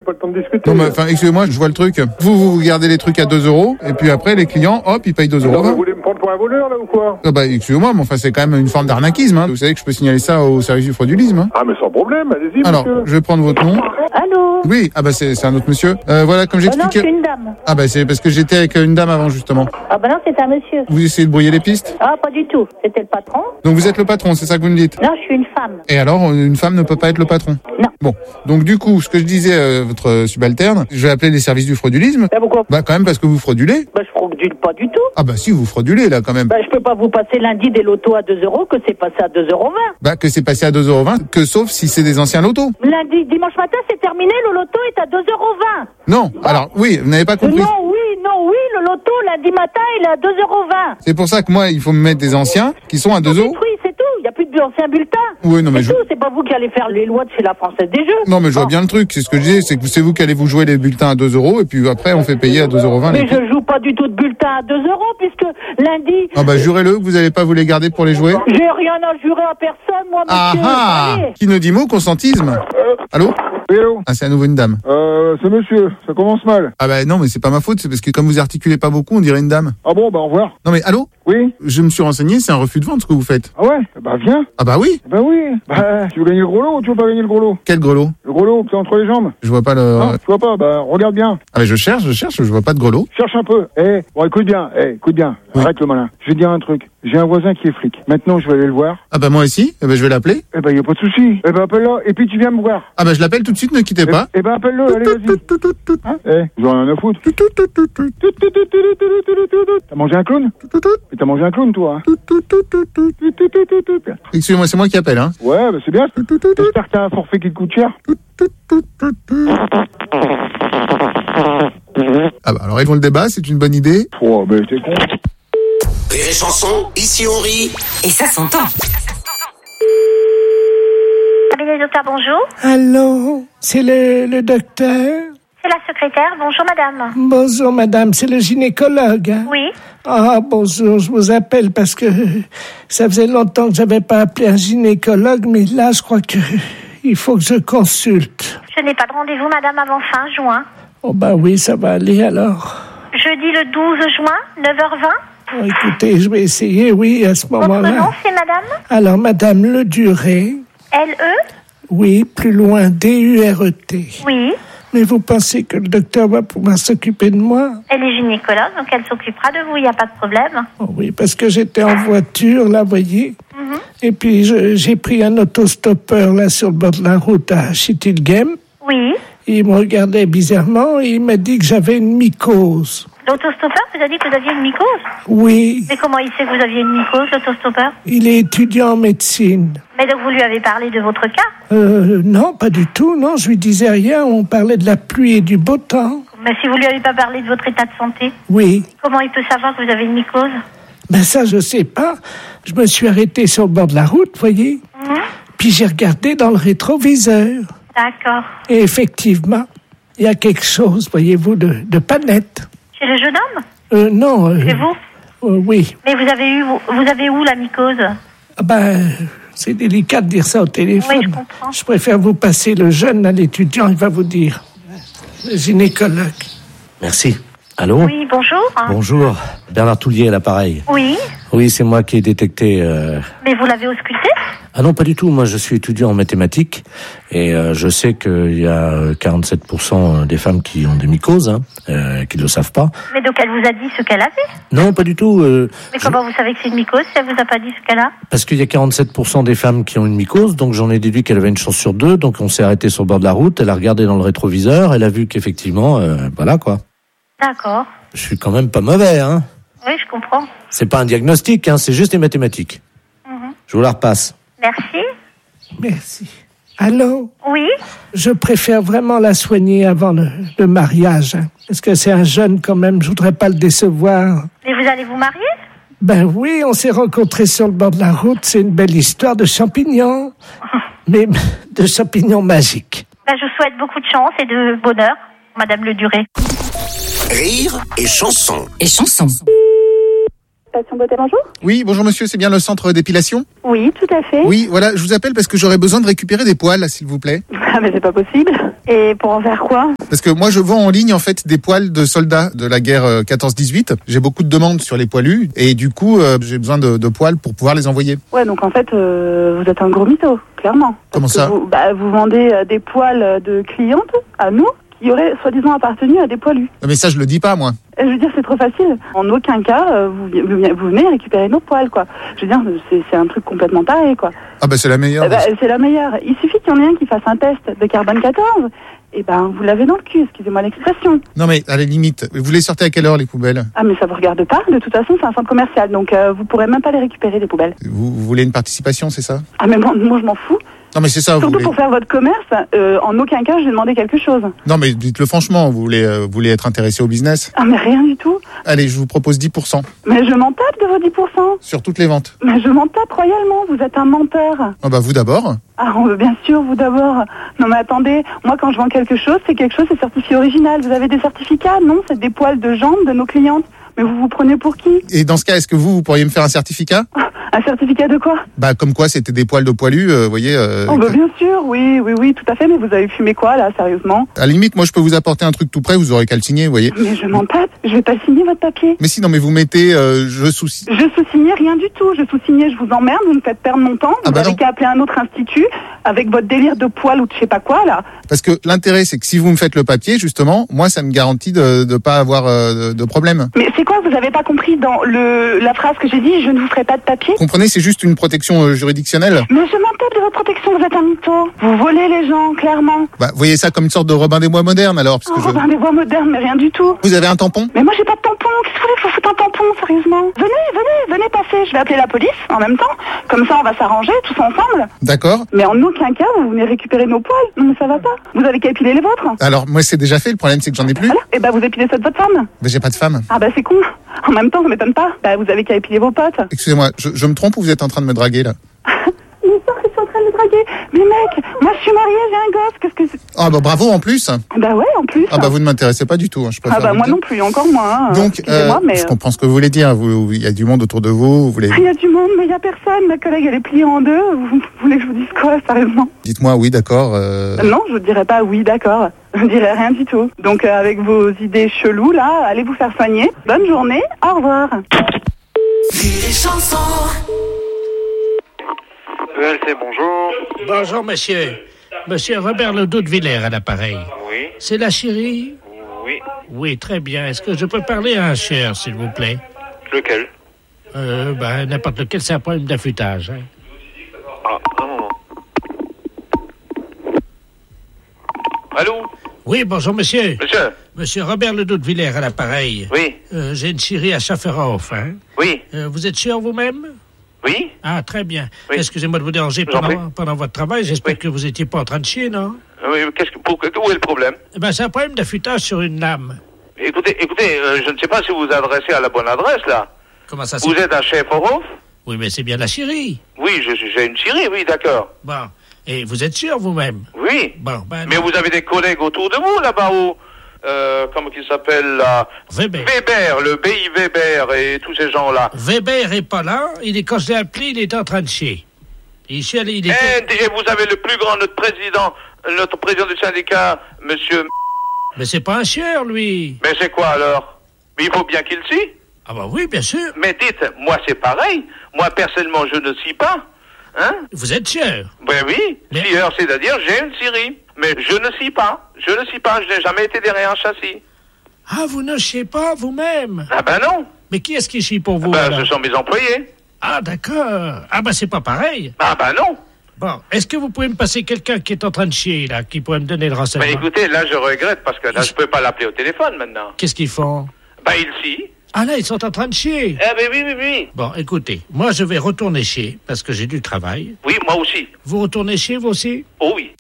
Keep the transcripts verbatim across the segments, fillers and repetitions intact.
pas le temps de discuter. Non, mais enfin, excusez-moi, je vois le truc. Vous, vous gardez les trucs à deux euros, et puis après, les clients, hop, ils payent deux euros. Vous voulez me prendre pour un voleur, là, ou quoi? Ah bah, excusez-moi, mais enfin, c'est quand même une forme d'arnaquisme, hein. Vous savez que je peux signaler ça au service du fraudulisme, hein. Ah, mais sans problème, allez-y, Alors, monsieur. je vais prendre votre nom. Allô? Oui, ah bah, c'est, c'est un autre monsieur. Euh, voilà, comme Oh non, je j'expliquais. suis une dame. Ah bah, c'est parce que j'étais avec une dame avant, justement. Ah bah non, c'est un monsieur. Vous essayez de brouiller les pistes? Ah, pas du tout. C'était le patron. Donc vous êtes le patron, c'est ça que vous me dites? Non, je suis une femme. Et alors, une femme ne peut pas être le patron? Non. Bon, donc du coup, ce que je disais, euh, votre subalterne, je vais appeler les services du fraudulisme. Bah pourquoi? Bah quand même parce que vous fraudulez. Bah je fraudule pas du tout. Ah bah si, vous fraudulez là quand même. Bah je peux pas vous passer lundi des lotos à deux euros que c'est passé à deux euros vingt. Bah que c'est passé à deux euros vingt, que sauf si c'est des anciens lotos. Lundi, dimanche matin, c'est terminé, le loto est à deux euros vingt. Non, alors oui, vous n'avez pas compris. Non, oui, non, oui, le loto, lundi matin, il est à deux euros vingt. C'est pour ça que moi, il faut me mettre des anciens qui sont à deux euros. Oui, c'est tout. Il n'y a plus d'anciens bulletins. Oui, non mais c'est je... tout. C'est pas vous qui allez faire les lois de chez la Française des Jeux. Non mais je vois bien le truc, c'est ce que je disais, c'est que c'est vous qui allez vous jouer les bulletins à deux euros et puis après on fait payer à deux euros vingt. Mais je joue pas du tout de bulletins à deux euros puisque lundi... Ah bah jurez-le que vous n'allez pas vous les garder pour les jouer. J'ai rien à jurer à personne, moi, Ah monsieur. ah Allez. Qui ne dit mot consentisme. Allô? Oui, allô? Ah c'est à nouveau une dame. Euh, c'est monsieur, ça commence mal. Ah bah non mais c'est pas ma faute, c'est parce que comme vous articulez pas beaucoup, on dirait une dame. Ah bon, bah au revoir. Non mais allô? Oui? Je me suis renseigné, c'est un refus de vente ce que vous faites. Ah ouais? Bah viens. Ah bah oui. Bah oui. Bah, tu veux gagner le gros lot ou tu veux pas gagner le gros lot? Quel gros lot? Le gros lot, c'est entre les jambes. Je vois pas le... Non, tu vois pas, bah regarde bien. Ah mais je cherche, je cherche, je vois pas de gros lot. Cherche un peu. Eh, bon écoute bien, eh, écoute bien. Oui. Arrête le malin. Je vais te dire un truc. J'ai un voisin qui est flic. Maintenant, je vais aller le voir. Ah bah moi aussi, eh ben je vais l'appeler. Eh ben, y a pas de souci. Eh ben, appelle-le et puis tu viens me voir. Ah bah je l'appelle tout de suite, ne quittez Eh, pas. eh ben, appelle-le, allez, vas-y. Hein? Eh, j'en ai rien à foutre. T'as mangé un clown? Mais t'as mangé un clown, toi, hein? Excusez-moi, c'est moi qui appelle, hein. Ouais, bah c'est bien. J'espère que t'as un forfait qui te coûte cher. Ah bah alors ils font le débat, c'est une bonne idée. Oh, ben t'es con. Rire et chanson, ici on rit. Et ça s'entend. Cabinet docteur, bonjour. Allô, c'est le, le docteur? C'est la secrétaire. Bonjour, madame. Bonjour, madame, c'est le gynécologue, hein? Oui. Ah, bonjour, je vous appelle parce que ça faisait longtemps que j'avais pas appelé un gynécologue, mais là, je crois que il faut que je consulte. Je n'ai pas de rendez-vous, madame, avant fin juin. Oh, bah oui, ça va aller alors. Jeudi le douze juin, neuf heures vingt. Oh, écoutez, je vais essayer, oui, à ce Votre moment-là. nom, c'est madame Alors, madame Le Duré, L E oui, plus loin, D U R E T. Oui. Mais vous pensez que le docteur va pouvoir s'occuper de moi? Elle est gynécologue, donc elle s'occupera de vous, il n'y a pas de problème. Oh oui, parce que j'étais en voiture, là, voyez. Mm-hmm. Et puis, je, j'ai pris un autostoppeur, là, sur le bord de la route à Schittilgem. Oui. Il me regardait bizarrement et il m'a dit que j'avais une mycose. L'autostoppeur vous a dit que vous aviez une mycose? Oui, Mais comment il sait que vous aviez une mycose, l'autostoppeur? il est étudiant en médecine. Mais donc vous lui avez parlé de votre cas? Euh, non, pas du tout, non, je lui disais rien. On parlait de la pluie et du beau temps. Mais si vous lui avez pas parlé de votre état de santé, Oui, comment il peut savoir que vous avez une mycose? ben ça, je sais pas. Je me suis arrêté sur le bord de la route, voyez. Mhm. Puis j'ai regardé dans le rétroviseur. D'accord. Et effectivement, il y a quelque chose, voyez-vous, de, de pas net. Chez le jeune homme? Euh, non. Euh, Chez vous? euh, oui. Mais vous avez eu, vous, vous avez où la mycose? Ah ben, c'est délicat de dire ça au téléphone. Oui, je comprends. Je préfère vous passer le jeune à l'étudiant, il va vous dire. Le gynécologue. Merci. Allô? Oui, bonjour. Bonjour. Bernard Toulier à l'appareil. Oui, Oui, c'est moi qui ai détecté... Euh... mais vous l'avez ausculté? Ah non, pas du tout. Moi, je suis étudiant en mathématiques et euh, je sais qu'il y a quarante-sept pour cent des femmes qui ont des mycoses, hein, euh, qui ne le savent pas. Mais donc elle vous a dit ce qu'elle avait? Non, pas du tout. Euh, Mais je- comment vous savez que c'est une mycose si elle vous a pas dit ce qu'elle a? Parce qu'il y a quarante-sept pour cent des femmes qui ont une mycose, donc j'en ai déduit qu'elle avait une chance sur deux. Donc on s'est arrêté sur le bord de la route, elle a regardé dans le rétroviseur, elle a vu qu'effectivement, euh, voilà quoi. D'accord. Je suis quand même pas mauvais, hein. Oui, je comprends. C'est pas un diagnostic, hein, c'est juste des mathématiques. Mhm. Je vous la repasse. Merci. Merci. Allô? Oui, Je préfère vraiment la soigner avant le, le mariage. Hein, parce que c'est un jeune quand même, je voudrais pas le décevoir. mais vous allez vous marier? Ben oui, on s'est rencontrés sur le bord de la route, c'est une belle histoire de champignons. Mais de champignons magiques. Ben, je vous souhaite beaucoup de chance et de bonheur, Madame Le Duré. Rire et chanson. Et chanson. Station Beauté, bonjour. Oui, bonjour monsieur, c'est bien le centre d'épilation ? Oui, tout à fait. Oui, voilà, je vous appelle parce que j'aurais besoin de récupérer des poils, s'il vous plaît. Ah, mais c'est pas possible. Et pour en faire quoi? Parce que moi, je vends en ligne, en fait, des poils de soldats de la guerre euh, quatorze dix-huit. J'ai beaucoup de demandes sur les poilus et du coup, euh, j'ai besoin de, de poils pour pouvoir les envoyer. Ouais, donc en fait, euh, vous êtes un gros mytho, clairement. Comment Parce ça que vous, bah, vous vendez euh, des poils de clientes à nous qui auraient soi-disant appartenu à des poilus. Mais ça, je le dis pas, moi. Et je veux dire, c'est trop facile. En aucun cas, euh, vous, vous, vous venez récupérer nos poils, quoi. Je veux dire, c'est, c'est un truc complètement taré, quoi. Ah bah c'est la meilleure. Eh bah, c'est la meilleure. Il suffit qu'il y en ait un qui fasse un test de carbone quatorze. Et ben, vous l'avez dans le cul, excusez-moi l'expression. Non mais, à la limite, vous les sortez à quelle heure, les poubelles ? Ah, mais ça vous regarde pas. De toute façon, c'est un centre commercial, donc euh, vous pourrez même pas les récupérer, les poubelles. Vous, vous voulez une participation, c'est ça ? Ah, mais moi, moi je m'en fous. Non mais c'est ça, vous Surtout voulez... pour faire votre commerce, euh, en aucun cas, je vais demander quelque chose. Non mais dites-le franchement, vous voulez, euh, vous voulez être intéressé au business ? Ah, mais rien du tout. Allez, je vous propose dix pour cent. Mais je m'en tape de vos dix pour cent. Sur toutes les ventes. Mais je m'en tape royalement, vous êtes un menteur. Ah bah vous d'abord. Ah, on veut bien sûr, vous d'abord. Non mais attendez, moi quand je vends quelque chose, c'est quelque chose, c'est certifié original. Vous avez des certificats? Non, c'est des poils de jambes de nos clientes. Mais vous vous prenez pour qui? Et dans ce cas, est-ce que vous, vous pourriez me faire un certificat? Un certificat de quoi? Bah comme quoi c'était des poils de poilus, euh, vous voyez. Euh, oh bah bien sûr, oui, oui, oui, tout à fait. Mais vous avez fumé quoi là, sérieusement? À la limite, moi je peux vous apporter un truc tout prêt, vous aurez qu'à le signer, vous voyez. Mais je m'en tape, je vais pas signer votre papier. Mais si, non mais vous mettez euh, je sous... Je sous-signais rien du tout, je sous-signais, je vous emmerde, vous me faites perdre mon temps, Ah vous bah avez non. qu'à appeler un autre institut avec votre délire de poils ou de je sais pas quoi là. Parce que l'intérêt c'est que si vous me faites le papier, justement, moi ça me garantit de ne pas avoir euh, de, de problème. Mais c'est quoi, vous avez pas compris dans le la phrase que j'ai dit, je ne vous ferai pas de papier? Vous comprenez, c'est juste une protection euh, juridictionnelle. Mais je m'en tape de votre protection, vous êtes un mytho. Vous volez les gens, clairement. Bah vous voyez ça comme une sorte de Robin des Bois moderne alors, parce Oh, que je... Robin des Bois modernes, mais rien du tout. Vous avez un tampon? Mais moi j'ai pas de tampon, qu'est-ce que vous voulez que je vous foute un tampon, sérieusement? Venez, venez, venez passer, je vais appeler la police en même temps, comme ça on va s'arranger tous ensemble. D'accord. Mais en aucun cas vous venez récupérer nos poils, non mais ça va pas. Vous avez qu'à épiler les vôtres. Alors moi c'est déjà fait, le problème c'est que j'en ai plus. Voilà, et bah vous épilez ceux de votre femme. Mais j'ai pas de femme. Ah bah c'est con, en même temps ça m'étonne pas, bah vous avez qu'à épiler vos potes. Excusez-moi, je, je me trompe ou vous êtes en train de me draguer là? Il sort que je suis en train de le draguer. Mais mec, moi je suis mariée, j'ai un gosse, qu'est-ce que c'est? Ah bah bravo en plus. Bah ouais, en plus. Ah bah vous ne m'intéressez pas du tout, hein, je préfère Ah bah vous moi le dire. non plus, encore moins. Hein. Donc, Excusez-moi, euh, mais... je comprends ce que vous voulez dire. Vous- Il y a du monde autour de vous. Vous voulez. Il y a du monde, mais il y a personne. Ma collègue, elle est pliée en deux. Vous, vous voulez que je vous dise quoi, sérieusement? Dites-moi oui, d'accord. euh, Non, je vous dirais pas oui, d'accord. Je ne dirais rien du tout. Donc, euh, avec vos idées cheloues, là, allez vous faire soigner. Bonne journée, au revoir. E L C, bonjour. Bonjour, monsieur. Monsieur Robert Ledoux de Villers à l'appareil. Oui. C'est la chérie? Oui. Oui, très bien. Est-ce que je peux parler à un cher, s'il vous plaît? Lequel? Euh, ben, n'importe lequel, c'est un problème d'affûtage. Hein. Ah, un moment. Allô? Oui, bonjour, monsieur. Monsieur? Monsieur Robert Ledoux de Villers à l'appareil. Oui. Euh, j'ai une chérie à Schafferhof, hein. Oui. Euh, vous êtes sûr vous-même? Oui. Ah, très bien. Oui. Excusez-moi de vous déranger Je vous en pendant, pendant votre travail. J'espère que vous étiez pas en train de chier, non? Oui, qu'est-ce que, pour, où est le problème? Eh ben, c'est un problème d'affûtage sur une lame. Écoutez, écoutez, euh, je ne sais pas si vous vous adressez à la bonne adresse, là. Comment ça se Vous êtes un chef Orof? Oui, mais c'est bien la chérie. Oui, je- j'ai une Syrie, oui, d'accord. Bon. Et vous êtes sûr vous-même? Oui. Bon, ben. Mais vous avez des collègues autour de vous, là-bas, où, euh, comment qu'il s'appelle, là? Weber. Weber, le B I Weber et tous ces gens-là. Weber est pas là. Il est, quand je l'ai appelé, il est en train de chier. Il chie, il est... Et, et vous avez le plus grand, notre président, notre président du syndicat, monsieur... Mais c'est pas un chieur, lui. Mais c'est quoi, alors? Mais il faut bien qu'il scie. Ah bah oui, bien sûr. Mais dites, moi, c'est pareil. Moi, personnellement, je ne scie pas. Hein? Vous êtes chieur. Ben oui, Mais- scieur, c'est-à-dire j'ai une scierie. Mais je ne scie pas. Je ne scie pas. Je n'ai jamais été derrière un châssis. Ah, vous ne chiez pas vous-même. Ah ben non. Mais qui est-ce qui chie pour vous, Ben, alors? ce sont mes employés. Ah, d'accord. Ah, bah c'est pas pareil. Ah ben non. Bon, est-ce que vous pouvez me passer quelqu'un qui est en train de chier, là, qui pourrait me donner le renseignement? Ben écoutez, là, je regrette parce que là, je peux pas l'appeler au téléphone maintenant. Qu'est-ce qu'ils font? Ben, il scie. Ah là, ils sont en train de chier. Eh ben oui, oui, oui. Bon, écoutez, moi je vais retourner chier, parce que j'ai du travail. Oui, moi aussi. Vous retournez chier, vous aussi? Oh oui.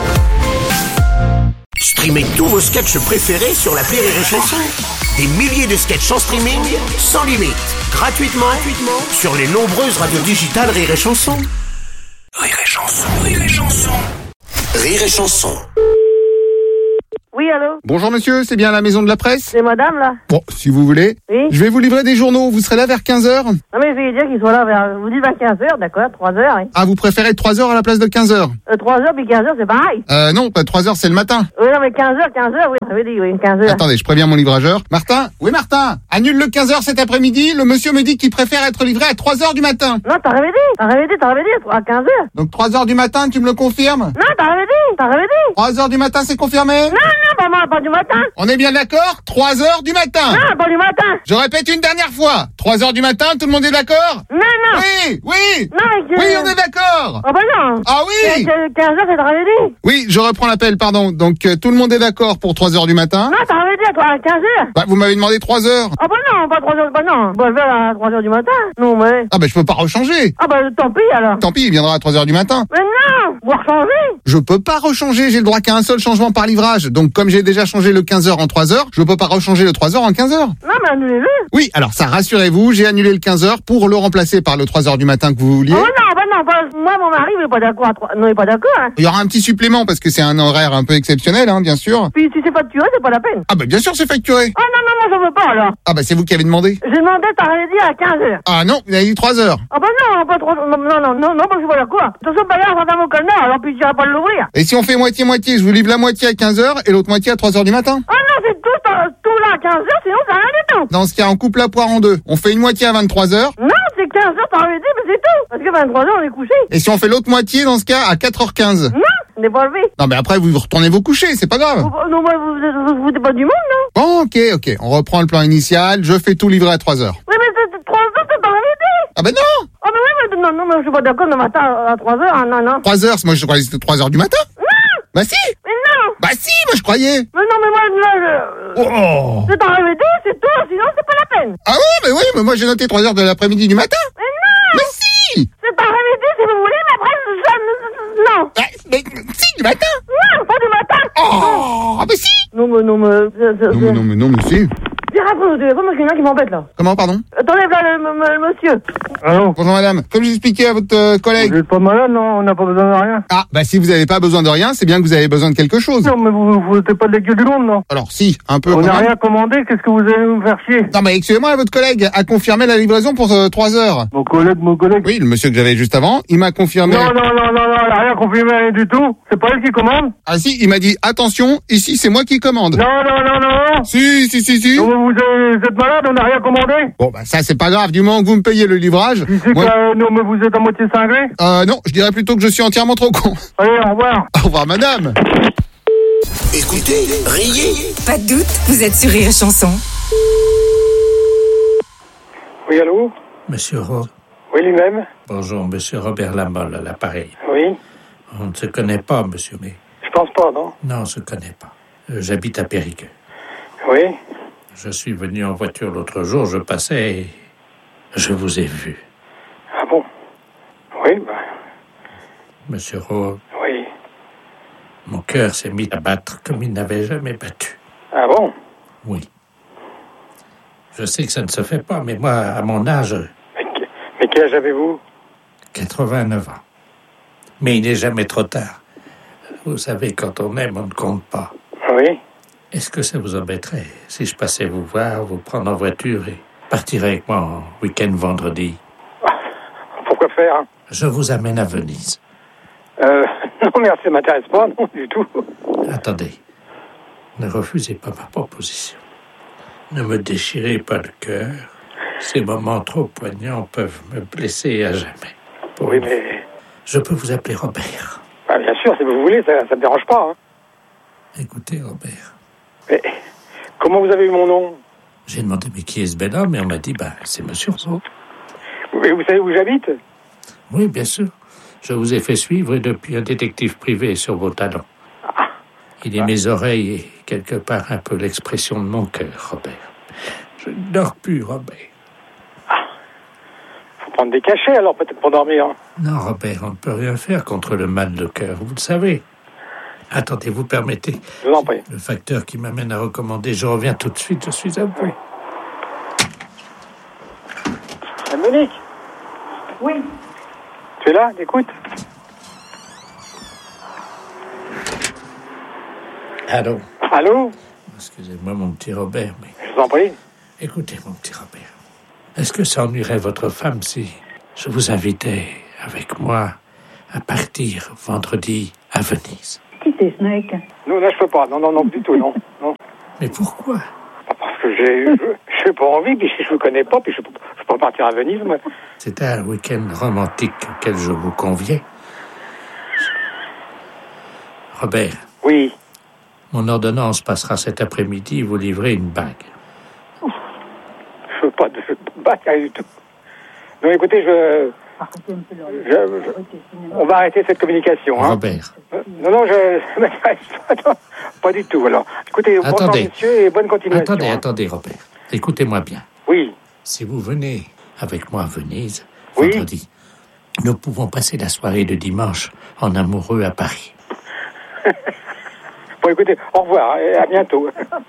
Streamez tous vos sketchs préférés sur l'appli Rire et Chanson. Des milliers de sketchs en streaming, sans limite, gratuitement, gratuitement sur les nombreuses radios digitales Rire et Chanson. Rire et Chanson, Rire et Chanson. Rire et Chanson. Oui, allô? Bonjour monsieur, c'est bien la maison de la presse? C'est madame, là? Bon, si vous voulez. Oui? Je vais vous livrer des journaux, vous serez là vers quinze heures? Non, mais je vais dire qu'il soit là vers, vous dites vers quinze heures, d'accord, trois heures, hein. Ah, vous préférez trois heures à la place de quinze heures? Euh, trois heures puis quinze heures, c'est pareil. Euh, non, pas trois heures, c'est le matin. Oui, non, mais quinze heures, quinze heures, oui, ça veut dire, oui, quinze heures. Attendez, je préviens mon livrageur. Martin? Oui, Martin? Annule le quinze heures cet après-midi, le monsieur me dit qu'il préfère être livré à trois heures du matin. Non, t'as rêvé dit, t'as rêvé dit, t'as rêvé dit, à quinze heures. Donc trois heures du matin, tu me le confirmes? Non, t'as rêvé dit, t'as rêvé dit. trois heures du matin, c'est confirmé? Non, non, pas, pas, pas du matin. On est bien d'accord? trois heures du matin. Non, pas du matin. Je répète une dernière fois. trois heures du matin, tout le monde est d'accord? Non, non. Oui, oui. Non, mais que... Oui, on est d'accord. Ah bah non. Ah oui. quinze heures, c'est t'as rêvé dit. Oui, je reprends l'appel, pardon. Donc euh, tout le monde est d'accord pour trois heures du matin? Non, t'as rêvé dit à toi, à quinze heures. Bah, vous m'avez demandé trois heures. Ah bah non, pas trois heures, bah non. Bah, vers à trois heures du matin. Non, mais... Ah bah je peux pas rechanger. Ah bah tant pis, alors. Tant pis, il viendra à trois heures du matin. Mais non, vous rechangez. Je peux pas rechanger, j'ai le droit qu'à un seul changement par livrage. Donc comme j'ai déjà changé le quinze heures en trois heures, je peux pas rechanger le trois heures en quinze heures. Non, mais annulez-le. Oui, alors ça, rassurez-vous, j'ai annulé le quinze heures pour le remplacer par le trois heures du matin que vous vouliez. Oh non, bah non, bah, moi, mon mari, il est pas d'accord à trois... Non, il est pas d'accord, hein. Il y aura un petit supplément parce que c'est un horaire un peu exceptionnel, hein, bien sûr. Puis si c'est facturé, c'est pas la peine. Ah bah bien sûr c'est facturé. Oh non, non, moi, j'en veux pas, alors. Ah bah c'est vous qui avez demandé. J'ai demandé, t'as rien dit à quinze heures. Ah non, vous avez dit trois heures. Ah bah non, pas trop... Non, non, non, non, non, parce que voilà quoi. De toute façon, pas là, ça va mon canard, alors puis j'irai pas l'ouvrir. Et si on fait moitié-moitié, je vous livre la moitié à quinze heures et l'autre moitié à trois heures du matin? Ah non, c'est tout, euh, tout là à quinze heures, sinon ça rien du tout. Dans ce cas, on coupe la poire en deux. On fait une moitié à vingt-trois heures. Non, c'est quinze heures, t'as rien dit, mais c'est tout. Parce que vingt-trois heures, on est couché. Et si on fait l'autre moitié, dans ce cas, à quatre heures quinze? Non, on n'est pas levé. Non mais après, vous retournez vous coucher, c'est pas grave. Vous, non, moi, vous, vous, vous foutez pas du monde, non? Bon, ok, ok. On reprend le plan initial. Je fais tout livrer à trois heures. Oui, mais c'est trois heures, t'as pas rien dit. Ah ben non. Ah mais oui, mais non, non, mais je suis pas d'accord le matin à trois heures, hein, non, non. trois heures, moi je croyais que c'était trois heures du matin. Non. Bah si. Mais non. Bah si, moi je croyais. Mais non, mais moi, là, je... Oh. C'est t'en rêvé dit, c'est tout, sinon c'est pas la peine. Ah ouais, mais oui, mais moi j'ai noté trois heures de l'après-midi du matin. Mais non. Mais si. C'est t'en rêvé dit si vous voulez, mais après, je... non. Ah, mais si, du matin. Non, pas du matin. Oh, ah mais si. Non, mais non, mais... Non, mais non, mais non, mais si. Viens, raconte au téléphone, parce qu'il y en a qui m'embêtent, là. Comment, pardon? Attendez, là, le, le, le monsieur. Allô? Bonjour madame. Comme j'expliquais à votre euh, collègue. Vous êtes pas malade, non? On n'a pas besoin de rien. Ah, bah si vous n'avez pas besoin de rien, c'est bien que vous avez besoin de quelque chose. Non, mais vous vous foutez pas de la gueule du monde, non? Alors si, un peu. On quand n'a même. rien commandé, qu'est-ce que vous allez nous faire chier? Non mais excusez-moi, votre collègue a confirmé la livraison pour euh, trois heures. Mon collègue, mon collègue. Oui, le monsieur que j'avais juste avant, il m'a confirmé. Non, non, non, non, non, elle a rien confirmé, rien du tout. C'est pas elle qui commande? Ah si, il m'a dit attention, ici c'est moi qui commande. Non, non, non, non. Si, si, si, si. Non, mais vous, êtes, vous êtes malade, on n'a rien commandé? Bon bah ça c'est pas grave, du moment que vous me payez le livrage. Tu sais moi- que, non, mais vous êtes à moitié cinglé? Euh non, je dirais plutôt que je suis entièrement trop con. Allez, au revoir. Au revoir madame. Écoutez, riez. Pas de doute, vous êtes sur Rire et Chanson. Oui, allô? Monsieur Ro. Oui, lui-même? Bonjour, monsieur Robert Lamolle à l'appareil. Oui. On ne se connaît pas, monsieur, mais... Je pense pas, non? Non, on ne se connaît pas. Euh, J'habite à Périgueux. Oui. Je suis venu en voiture l'autre jour, je passais et je vous ai vu. Ah bon? Oui, bah, Monsieur Ro, oui. mon cœur s'est mis à battre comme il n'avait jamais battu. Ah bon? Oui. Je sais que ça ne se fait pas, mais moi, à mon âge, Mais, que- mais quel âge avez-vous? quatre-vingt-neuf ans. Mais il n'est jamais trop tard. Vous savez, quand on aime, on ne compte pas. Oui. Est-ce que ça vous embêterait si je passais vous voir, vous prendre en voiture et partir avec moi en week-end vendredi? Pourquoi faire? Hein? Je vous amène à Venise. Euh, non, merci, ça m'intéresse pas, non, du tout. Attendez. Ne refusez pas ma proposition. Ne me déchirez pas le cœur. Ces moments trop poignants peuvent me blesser à jamais. Pour Oui, une- mais... Je peux vous appeler Robert. Ah, bien sûr, si vous voulez, ça, ça me dérange pas, hein. Écoutez, Robert, Mais comment vous avez eu mon nom? j'ai demandé mais qui est ce bel homme et on m'a dit, bah, c'est monsieur Rousseau. Oui, vous savez où j'habite? Oui, bien sûr. Je vous ai fait suivre depuis un détective privé sur vos talons. Il est mes oreilles et quelque part un peu l'expression de mon cœur, Robert. Je ne dors plus, Robert. Faut prendre des cachets, alors, peut-être pour dormir. Hein. Non, Robert, on ne peut rien faire contre le mal de cœur, vous le savez. Attendez, vous permettez. Je vous en prie. Le facteur qui m'amène à recommander, je reviens tout de suite, je suis à vous. Ah, Monique? Oui. Tu es là? Écoute. Allô? Allô? Excusez-moi, mon petit Robert, mais... Je vous en prie. Écoutez, mon petit Robert, est-ce que ça ennuierait votre femme si je vous invitais avec moi à partir vendredi à Venise? Qui c'est ce mec? Non, là, je peux pas. Non, non, non, du tout, non. non. Mais pourquoi? Parce que j'ai, je n'ai pas envie, puis je ne connais pas, puis je ne peux pas partir à Venise, moi. C'était un week-end romantique auquel je vous conviais. Robert. Oui. Mon ordonnance passera cet après-midi et vous livrez une bague. Je veux pas de bague du tout. Non, écoutez, je... je, je on va arrêter cette communication. Hein. Robert. Non, non, je... Attends, pas du tout, alors. Écoutez, bonsoir, monsieur, et bonne continuation. Attendez, hein. attendez, Robert. Écoutez-moi bien. Oui. Si vous venez avec moi à Venise, oui. vendredi, nous pouvons passer la soirée de dimanche en amoureux à Paris. Bon, écoutez, au revoir, et à bientôt.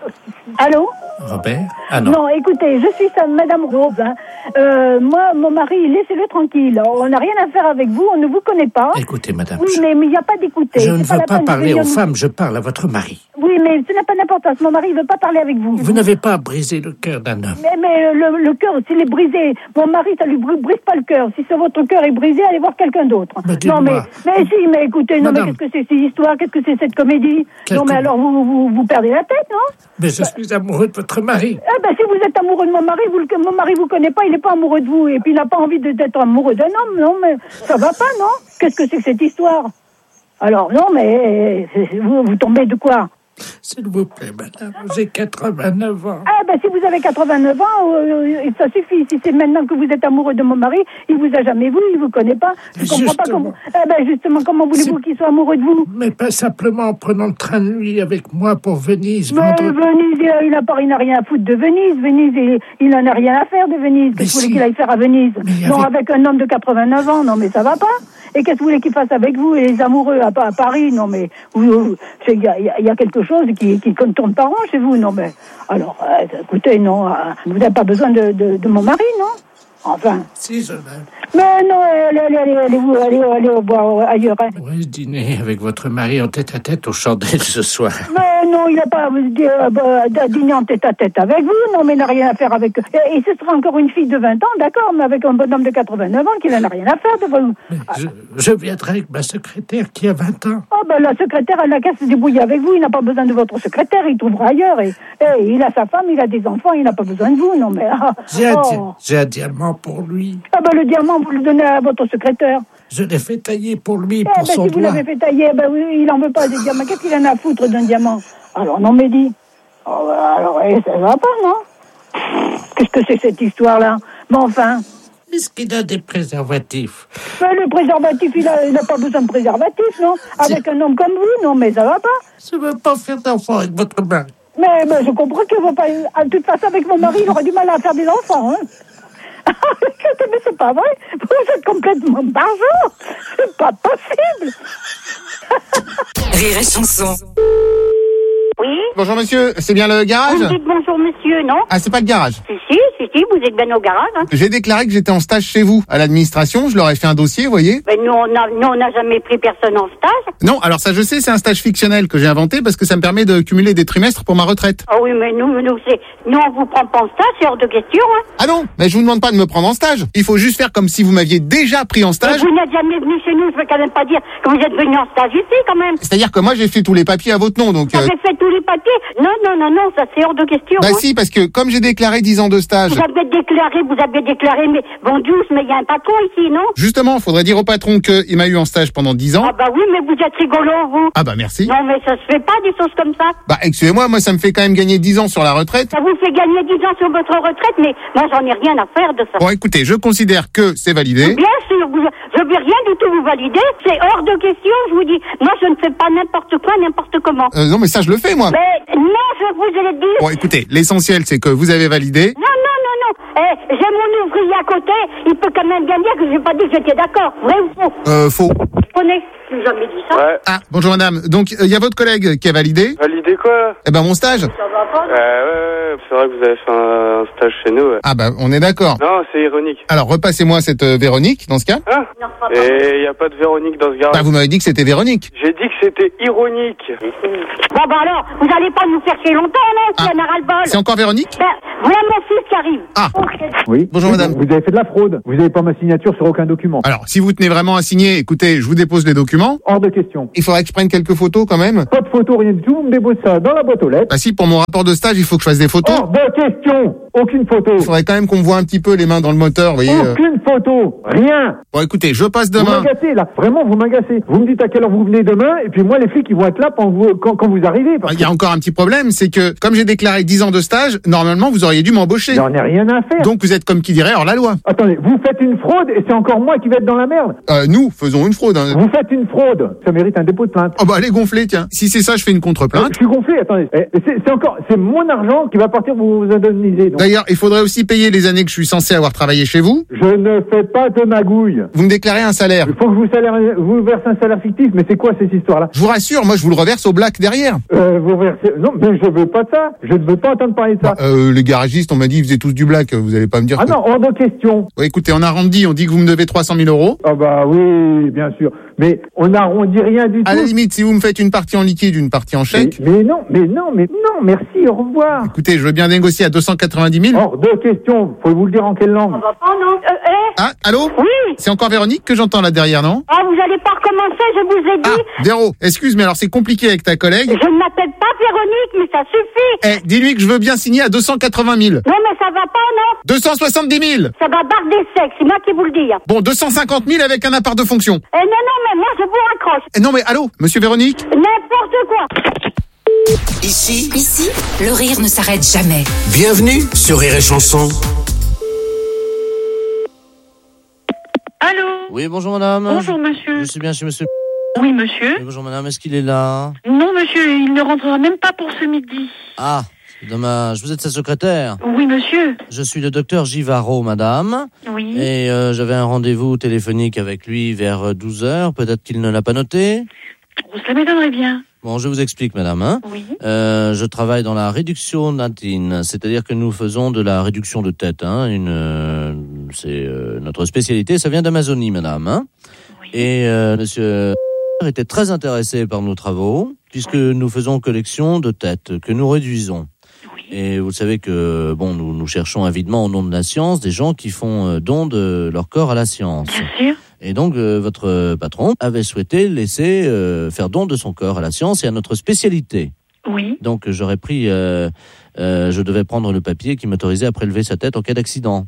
Allô? Robert? Ah non. Non, écoutez, je suis sa Madame Rose. Hein. Euh, moi, mon mari, laissez-le tranquille. On n'a rien à faire avec vous, on ne vous connaît pas. Écoutez, madame. Oui, mais il n'y a pas d'écouter. Je ne pas veux pas peine, parler je aux veux... femmes, je parle à votre mari. Oui, mais ce n'est pas n'importe quoi. Mon mari ne veut pas parler avec vous. Vous n'avez pas brisé le cœur d'un homme. Mais, mais le, le cœur, s'il est brisé, mon mari, ça lui brise pas le cœur. Si votre cœur est brisé, allez voir quelqu'un d'autre. Mais non, mais, mais si, mais écoutez, non, madame. mais qu'est-ce que c'est cette histoire? Qu'est-ce que c'est cette comédie? Quelle non, mais com... alors, vous, vous, vous perdez la tête, non? Mais je bah... suis amoureux de votre mari. Eh ben, si vous êtes amoureux de mon mari, vous, mon mari vous connaît pas, il n'est pas amoureux de vous. Et puis, il n'a pas envie de, d'être amoureux d'un homme, non, mais ça va pas, non? Qu'est-ce que c'est que cette histoire? Alors, non, mais vous, vous tombez de quoi? S'il vous plaît, madame, j'ai quatre-vingt-neuf ans. Ah, ben, si vous avez quatre-vingt-neuf ans, euh, ça suffit. Si c'est maintenant que vous êtes amoureux de mon mari, il vous a jamais vu, il vous connaît pas. Je comprends justement. pas comment. Eh ben, justement, comment voulez-vous qu'il soit amoureux de vous? Mais pas simplement en prenant le train de nuit avec moi pour Venise. Mais vendredi. Venise, il n'a pas, il n'a rien à foutre de Venise. Venise, il, il n'en a rien à faire de Venise. Qu'est-ce que vous voulez qu'il aille faire à Venise? Non, avec... avec un homme de quatre-vingt-neuf ans, non, mais ça va pas. Et qu'est-ce que vous voulez qu'il fasse avec vous et les amoureux à, à Paris? Non, mais il y, y, y a quelque chose qui, qui ne tourne pas rond chez vous. Non, mais alors, euh, écoutez, non, euh, vous n'avez pas besoin de, de, de mon mari, non? Enfin. Si, je l'aime. Mais non, allez, allez, allez, allez, allez, allez, allez boire ailleurs. Hein. Ouais, dîner avec votre mari en tête-à-tête aux chandelles ce soir. Mais non, il n'a pas euh, dîner en tête-à-tête avec vous. Non, mais il n'a rien à faire avec... Et, et ce sera encore une fille de vingt ans, d'accord, mais avec un bonhomme de quatre-vingt-neuf ans qui n'en a rien à faire de vous. Mais je, je viendrai avec ma secrétaire qui a vingt ans. Oh, ben la secrétaire, elle n'a qu'à se débrouiller avec vous. Il n'a pas besoin de votre secrétaire, il trouvera ailleurs. Et, et il a sa femme, il a des enfants, il n'a pas besoin de vous, non, mais... Ah, j'ai, un oh. di- j'ai un diamant pour lui. Ah ben le diamant, vous le donnez à votre secrétaire. Je l'ai fait tailler pour lui, eh pour ben, son si doigt. vous l'avez fait tailler, ben oui, il en veut pas des diamants. Qu'est-ce qu'il en a à foutre d'un diamant? Alors non, mais dis. Oh, alors, eh, ça va pas, non? Qu'est-ce que c'est que cette histoire-là? Bon, enfin... Est-ce qu'il a des préservatifs? Mais le préservatif, il a, il a pas besoin de préservatif, non? Avec c'est... un homme comme vous, non, mais ça va pas? Je veux pas faire d'enfant avec votre mari. Mais, mais je comprends qu'il veut pas... De toute façon, avec mon mari, il aura du mal à faire des enfants, hein? Mais c'est pas vrai, vous êtes complètement barjot, c'est pas possible. Rire et chanson. Oui. Bonjour monsieur, c'est bien le garage? Vous me dites bonjour monsieur, non? Ah, c'est pas le garage? Si, si, si, si, vous êtes bien au garage. Hein. J'ai déclaré que j'étais en stage chez vous, à l'administration, je leur ai fait un dossier, vous voyez? Mais nous, on n'a nous, on n'a jamais pris personne en stage. Non, alors ça je sais, c'est un stage fictionnel que j'ai inventé parce que ça me permet de cumuler des trimestres pour ma retraite. Ah oui, mais nous, nous, c'est, nous on vous prend pas en stage, c'est hors de question. Hein. Ah non, mais je vous demande pas de me prendre en stage. Il faut juste faire comme si vous m'aviez déjà pris en stage. Mais vous n'êtes jamais venu chez nous, je veux quand même pas dire que vous êtes venu en stage ici quand même. C'est-à-dire que moi j'ai fait tous les papiers à votre nom, donc... Vous avez euh... fait tous les papiers? Non, non, non, non, ça c'est hors de question. Bah hein. si, parce que comme j'ai déclaré dix ans de stage... Vous avez déclaré, vous avez déclaré, mais bon douce, mais il y a un patron ici, non? Justement, faudrait dire au patron qu'il m'a eu en stage pendant dix ans. Ah bah oui, mais vous êtes rigolo, vous. Ah bah merci. Non, mais ça se fait pas des choses comme ça. Bah excusez-moi, moi ça me fait quand même gagner dix ans sur la retraite. Ça vous fait gagner dix ans sur votre retraite, mais moi j'en ai rien à faire de ça. Bon écoutez, je considère que c'est validé. Bien sûr, vous, je vais rien du tout vous valider, c'est hors de question, je vous dis. Moi je ne fais pas n'importe quoi, n'importe comment. Euh, non mais ça je le fais moi. Mais non, je vous ai dit. Bon écoutez, l'essentiel c'est que vous avez validé. Non, non, non, non. Eh, j'ai mon ouvrier à côté, il peut quand même bien dire que j'ai pas dit que j'étais d'accord. Vrai ou faux? Euh, faux. Prenez. Je n'ai jamais dit ça. Ouais. Ah, bonjour madame. Donc, il euh, y a votre collègue qui a validé. Validé quoi? Eh ben, mon stage. Ça va pas, non? Ouais, ouais, ouais, c'est vrai que vous avez fait un, un stage chez nous, ouais. Ah bah, on est d'accord. Non, c'est ironique. Alors, repassez-moi cette euh, Véronique, dans ce cas. Hein? Non, ça va pas. Et il n'y a pas de Véronique dans ce garage. Bah, vous m'avez dit que c'était Véronique. J'ai dit que c'était ironique. Bon, bah alors, vous allez pas nous faire chier longtemps, non? Ah. Si on a ras-le-bol. C'est encore Véronique? Ben, voilà mon fils qui arrive. Ah. Oui. Bonjour, Oui, madame. Vous avez fait de la fraude. Vous n'avez pas ma signature sur aucun document. Alors, si vous tenez vraiment à signer, écoutez, je vous dépose les documents. Hors de question. Il faudrait que je prenne quelques photos quand même. Pas de photo, rien du tout. Vous me déposez ça dans la boîte aux lettres. Bah si, pour mon rapport de stage, il faut que je fasse des photos. Hors de question. Aucune photo. Il faudrait quand même qu'on me voit un petit peu les mains dans le moteur, vous voyez. euh. Aucune photo. Rien. Bon, écoutez, je passe Vous demain. m'agacez, là. Vraiment, vous m'agacez. Vous me dites à quelle heure vous venez demain, et puis moi, les flics, ils vont être là quand vous, quand, quand vous arrivez. parce Il y a encore un petit problème, c'est que comme j'ai déclaré dix ans de stage, normalement, vous auriez dû m'embaucher. que J'en ai rien à faire. Donc vous êtes comme qui dirait hors la loi. Attendez, vous faites une fraude, et c'est encore moi qui vais être dans la merde. Euh, nous faisons une fraude. Hein. Vous faites une fraude. Ça mérite un dépôt de plainte. Oh bah allez gonfler, tiens. Si c'est ça, je fais une Euh, contre-plainte. Je suis gonflé, attendez. Eh, C'est c'est encore, c'est mon argent qui va partir pour vous indemniser. donc. D'ailleurs, il faudrait aussi payer les années que je suis censé avoir travaillé chez vous. Je ne fais pas de magouille. Vous me déclarez un salaire. Il faut que vous, salaire, vous versez un salaire fictif, mais c'est quoi cette histoire-là? Je vous rassure, moi je vous le reverse au black derrière. euh, Vous versez... Non, mais je veux pas de ça. Je ne veux pas entendre parler de ça. Bah, euh, les garagistes, on m'a dit ils faisaient tous du black. Vous allez pas me dire. Ah que... non, hors de question. Ouais, écoutez, on arrondit, on dit que vous me devez trois cent mille euros. Ah bah oui, bien sûr. Mais on n'arrondit rien du tout. À la limite, si vous me faites une partie en liquide, une partie en chèque. Mais, mais non, mais non, mais non, merci, au revoir. Écoutez, je veux bien négocier à deux cent quatre-vingt-dix mille. Hors de question. Faut vous le dire en quelle langue? Ça va pas, non? Euh, eh? Ah, allô? Oui. C'est encore Véronique que j'entends là derrière, non? Ah, vous allez pas recommencer, je vous ai dit. Ah, Véro, excuse, mais alors c'est compliqué avec ta collègue. Je ne m'appelle pas Véronique, mais ça suffit. Eh, dis-lui que je veux bien signer à deux cent quatre-vingt mille. Non, mais ça va pas, non? deux cent soixante-dix mille. Ça va barder sec, c'est moi qui vous le dis. Bon, deux cent cinquante mille avec un appart de fonction. Eh non, non, mais moi, je vous raccroche. Eh, non, mais allô, monsieur Véronique? N'importe quoi. Ici, Ici, le rire ne s'arrête jamais. bienvenue sur Rire et Chanson. Allô? Oui, bonjour madame. Bonjour monsieur. Je suis bien chez monsieur. Oui monsieur. Oui, bonjour madame, est-ce qu'il est là? Non monsieur, il ne rentrera même pas pour ce midi. Ah, c'est dommage. Vous êtes sa secrétaire? Oui monsieur. Je suis le docteur Givaro, madame. Oui. Et euh, j'avais un rendez-vous téléphonique avec lui vers douze heures. Peut-être qu'il ne l'a pas noté. Oh, ça m'étonnerait bien. Bon, je vous explique, madame. Hein. Oui. Euh, je travaille dans la réduction d'intine, c'est-à-dire que nous faisons de la réduction de tête. Hein, une, euh, c'est euh, notre spécialité. Ça vient d'Amazonie, madame. Hein. Oui. Et euh, monsieur était très intéressé par nos travaux, puisque oui. nous faisons collection de têtes que nous réduisons. Oui. Et vous savez que bon, nous, nous cherchons avidement au nom de la science des gens qui font euh, don de leur corps à la science. Bien sûr. Et donc, euh, votre patron avait souhaité laisser euh, faire don de son corps à la science et à notre spécialité. Oui. Donc, j'aurais pris, euh, euh, je devais prendre le papier qui m'autorisait à prélever sa tête en cas d'accident.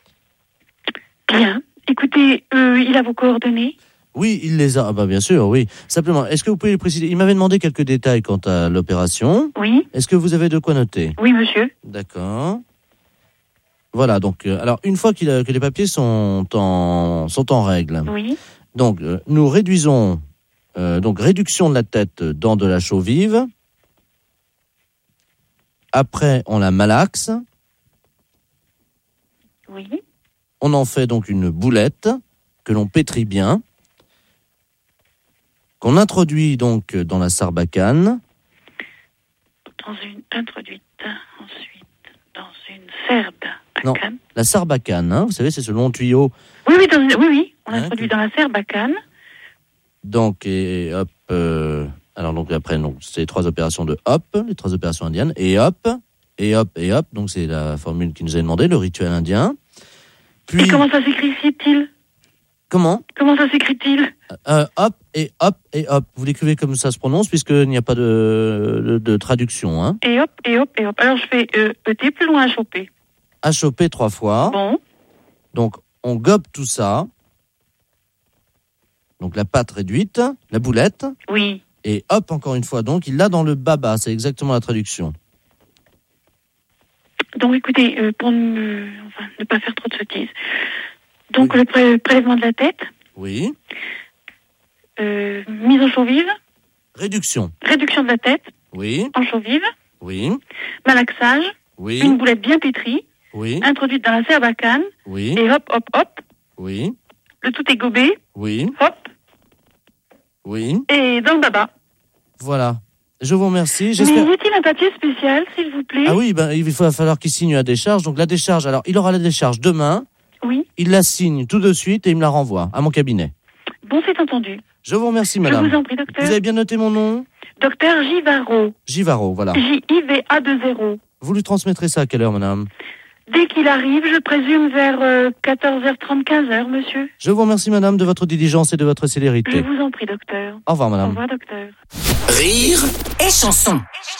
Bien. Écoutez, euh, il a vos coordonnées? Oui, il les a. Ah bah bien sûr, oui. Simplement, est-ce que vous pouvez le préciser? Il m'avait demandé quelques détails quant à l'opération. Oui. Est-ce que vous avez de quoi noter? Oui, monsieur. D'accord. Voilà, donc, euh, alors, une fois qu'il a, que les papiers sont en, sont en règle, oui. donc, euh, nous réduisons, euh, donc, réduction de la tête dans de la chaux vive. Après, on la malaxe. Oui. On en fait donc une boulette que l'on pétrit bien, qu'on introduit donc dans la sarbacane. Dans une, introduite ensuite dans une serbe. Non, la sarbacane, hein, vous savez, c'est ce long tuyau. Oui, oui, dans une, oui, oui, on hein, introduit dans la serbacane. Donc, et hop, euh, alors donc après, donc, c'est les trois opérations de hop, les trois opérations indiennes, et hop, et hop, et hop, donc c'est la formule qui nous est demandée, le rituel indien. Puis, et comment ça s'écrit-il? Comment Comment ça s'écrit-il? euh, Hop, et hop, et hop. Vous l'écrivez comme ça se prononce, puisqu'il n'y a pas de, de, de traduction. Hein. Et hop, et hop, et hop. Alors je fais euh, E T plus loin H O P. H O P trois fois. Bon. Donc, on gobe tout ça. Donc, la pâte réduite, la boulette. Oui. Et hop, encore une fois. Donc, il l'a dans le baba. C'est exactement la traduction. Donc, écoutez, euh, pour ne, enfin, ne pas faire trop de sottises. Donc, oui. le pré- prélèvement de la tête. Oui. Euh, mise en chaux vive. Réduction. Réduction de la tête. Oui. En chaux vive. Oui. Malaxage. Oui. Une boulette bien pétrie. Oui. Introduite dans la serbacane. Oui. Et hop, hop, hop. Oui. Le tout est gobé. Oui. Hop. Oui. Et dans le baba. Voilà. Je vous remercie. Mais J'espère... y a-t-il un papier spécial, s'il vous plaît? Ah oui, ben, il va falloir qu'il signe la décharge. Donc la décharge, alors il aura la décharge demain. Oui. Il la signe tout de suite et il me la renvoie à mon cabinet. Bon, c'est entendu. Je vous remercie, madame. Je vous en prie, docteur. Vous avez bien noté mon nom? Docteur Givaro. Givaro, voilà. J I V A deux zéro. Vous lui transmettrez ça à quelle heure, madame? Dès qu'il arrive, je présume vers euh, quatorze heures trente, quinze heures, monsieur. Je vous remercie, madame, de votre diligence et de votre célérité. Je vous en prie, docteur. Au revoir, madame. Au revoir, docteur. Rire et chanson.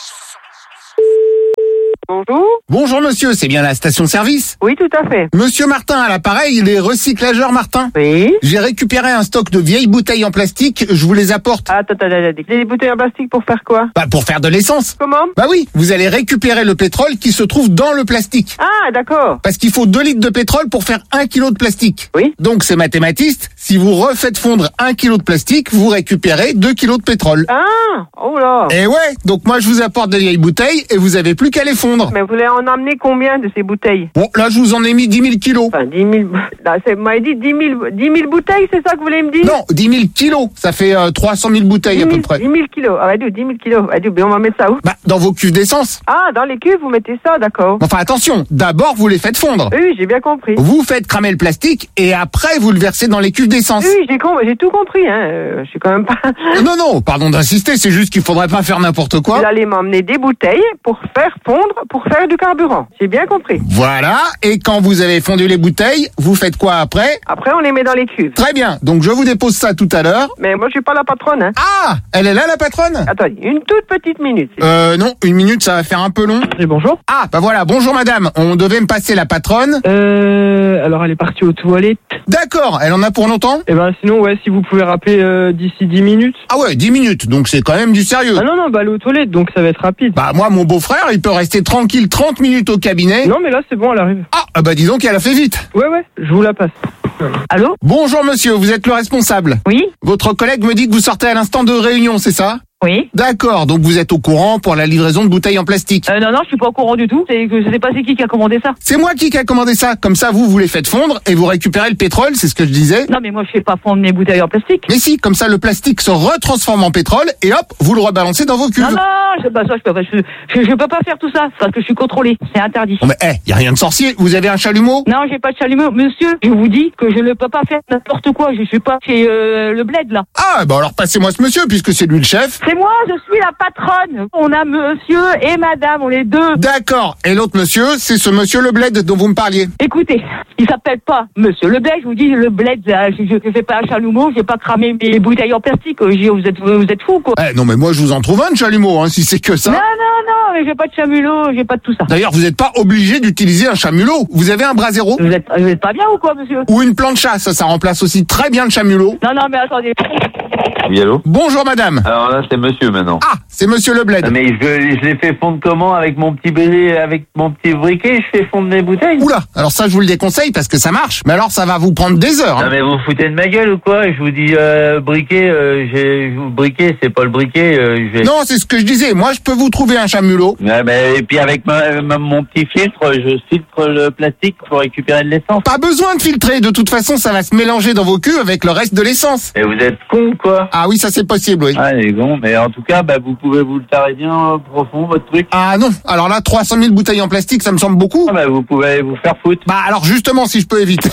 Bonjour. Bonjour monsieur, c'est bien la station-service? Oui, tout à fait. Monsieur Martin à l'appareil, il est recyclageur Martin. Oui. J'ai récupéré un stock de vieilles bouteilles en plastique, je vous les apporte. Attends, attends, attends. Des bouteilles en plastique pour faire quoi? Bah pour faire de l'essence. Comment? Bah oui, vous allez récupérer le pétrole qui se trouve dans le plastique. Ah, d'accord. Parce qu'il faut deux litres de pétrole pour faire un kilo de plastique. Oui. Donc c'est mathématiste, si vous refaites fondre un kilo de plastique, vous récupérez deux kilos de pétrole. Ah, oh là. Et ouais, donc moi je vous apporte des vieilles bouteilles et vous avez plus qu'à les fondre. Mais vous voulez en emmener combien de ces bouteilles? Bon, là je vous en ai mis dix mille kilos. Enfin, dix mille... Là, c'est... vous m'avez dit dix mille... dix mille bouteilles, c'est ça que vous voulez me dire? Non, dix mille kilos, ça fait euh, trois cent mille bouteilles à peu près. dix mille kilos, ah, bah, dix mille kilos, ah, bah, on va mettre ça où? Bah, dans vos cuves d'essence. Ah, dans les cuves, vous mettez ça, d'accord. Enfin attention, d'abord vous les faites fondre. Oui, j'ai bien compris. Vous faites cramer le plastique et après vous le versez dans les cuves d'essence. Oui, j'ai, com... j'ai tout compris, hein. Euh, je suis quand même pas... Non, non, pardon d'insister, c'est juste qu'il faudrait pas faire n'importe quoi. Vous allez m'emmener des bouteilles pour faire fondre, pour faire du carburant. J'ai bien compris. Voilà, et quand vous avez fondu les bouteilles, vous faites quoi après? Après, on les met dans les cuves. Très bien, donc je vous dépose ça tout à l'heure. Mais moi, je suis pas la patronne, hein. Ah, elle est là la patronne? Attendez, une toute petite minute. Euh, non, une minute, ça va faire un peu long. Et bonjour. Ah, bah voilà, bonjour madame, on devait me passer la patronne. Euh, alors elle est partie aux toilettes. D'accord, elle en a pour longtemps? Eh ben sinon, ouais, si vous pouvez rappeler euh, d'ici dix minutes. Ah ouais, dix minutes, donc c'est quand même du sérieux. Ah non, non, bah elle est aux toilettes, donc ça va être rapide. Bah moi, mon beau-frère, il peut rester tranquille trente minutes au cabinet. Non, mais là c'est bon, elle arrive. Ah, ah bah dis donc, elle a fait vite. Ouais, ouais, je vous la passe. Allô? Bonjour monsieur, vous êtes le responsable. Oui. Votre collègue me dit que vous sortez à l'instant de réunion, c'est ça? Oui. D'accord, donc vous êtes au courant pour la livraison de bouteilles en plastique. Euh, non, non, je suis pas au courant du tout. C'est que je sais pas c'est qui qui a commandé ça. C'est moi qui a commandé ça. Comme ça, vous, vous les faites fondre et vous récupérez le pétrole, c'est ce que je disais. Non, mais moi, je fais pas fondre mes bouteilles en plastique. Mais si, comme ça, le plastique se retransforme en pétrole et hop, vous le rebalancez dans vos cuves. Non, non, je, bah, ça, je, peux, je, je, je peux pas faire tout ça parce que je suis contrôlée. C'est interdit. Bon, mais, eh, y a rien de sorcier. Vous avez un chalumeau? Non, j'ai pas de chalumeau. Monsieur, je vous dis que je ne peux pas faire n'importe quoi. Je suis pas chez euh, le bled, là. Ah, bah alors passez-moi ce monsieur, puisque c'est lui le chef. C'est moi, je suis la patronne. On a monsieur et madame, on est deux. D'accord. Et l'autre monsieur, c'est ce monsieur le bled dont vous me parliez. Écoutez, il s'appelle pas monsieur le bled, je vous dis le bled, je, je, je fais pas un chalumeau, j'ai pas cramé mes bouteilles en plastique. Je, vous êtes vous êtes fous, quoi. Eh, non, mais moi je vous en trouve un de chalumeau, hein, si c'est que ça. Non, non, non, mais j'ai pas de chalumeau, j'ai pas de tout ça. D'ailleurs, vous n'êtes pas obligé d'utiliser un chalumeau. Vous avez un brasero. Vous êtes, vous êtes pas bien ou quoi, monsieur? Ou une plancha, ça, ça remplace aussi très bien le chalumeau. Non, non, mais attendez. Oui, allô? Bonjour madame. Alors là, c'est monsieur maintenant. Ah, c'est monsieur le bled. Ah, mais je, je l'ai fait fondre comment? Avec mon petit bébé, avec mon petit briquet, je fais fondre mes bouteilles? Oula, alors ça je vous le déconseille parce que ça marche. Mais alors ça va vous prendre des heures. Hein. Non mais vous foutez de ma gueule ou quoi? Je vous dis euh, briquet, euh, j'ai, briquet, c'est pas le briquet. Euh, j'ai... Non, c'est ce que je disais. Moi, je peux vous trouver un chalumeau. Ouais, mais, et puis avec ma, ma, mon petit filtre, je filtre le plastique pour récupérer de l'essence. Pas besoin de filtrer. De toute façon, ça va se mélanger dans vos cuves avec le reste de l'essence. Et vous êtes con quoi? Ah oui, ça c'est possible, oui. Ah, les gons, mais en tout cas, bah, vous pouvez vous le tarer bien euh, profond, votre truc. Ah non, alors là, trois cent mille bouteilles en plastique, ça me semble beaucoup. Ah bah, vous pouvez vous faire foutre. Bah alors justement, si je peux éviter...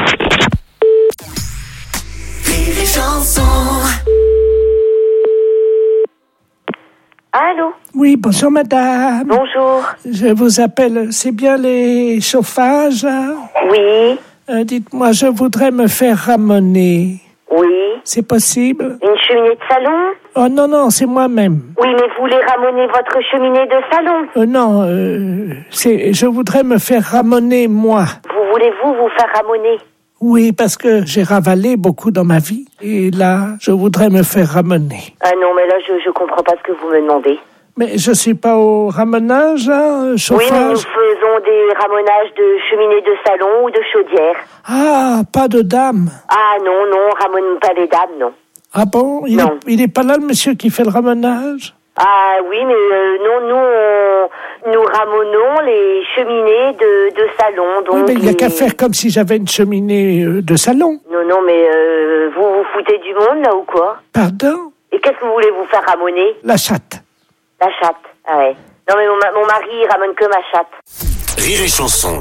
Allô? Oui, bonjour madame. Bonjour. Je vous appelle, c'est bien les chauffages? Hein? Oui. Euh, dites-moi, je voudrais me faire ramoner. Oui. C'est possible? Une cheminée de salon? Oh non, non, c'est moi-même. Oui, mais vous voulez ramoner votre cheminée de salon? Euh, non, euh, c'est, je voudrais me faire ramoner, moi. Vous voulez-vous vous faire ramoner? Oui, parce que j'ai ravalé beaucoup dans ma vie. Et là, je voudrais me faire ramener. Ah non, mais là, je je comprends pas ce que vous me demandez. Mais je suis pas au ramonage, hein, chauffage? Oui, mais nous faisons des ramonages de cheminée de salon ou de chaudière. Ah, pas de dame. Ah non, non, on ramone pas les dames, non. Ah bon? Il non. Est, il est pas là, le monsieur qui fait le ramonage? Ah oui, mais euh, non, nous, on, nous ramonons les cheminées de, de salon. Donc Oui, mais il n'y a les- qu'à faire comme si j'avais une cheminée euh, de salon. Non, non, mais euh, vous vous foutez du monde, là, ou quoi? Pardon? Et qu'est-ce que vous voulez vous faire ramoner? La chatte. La chatte, ah ouais. Non, mais mon, ma- mon mari, il ramène que ma chatte. Rire et chanson.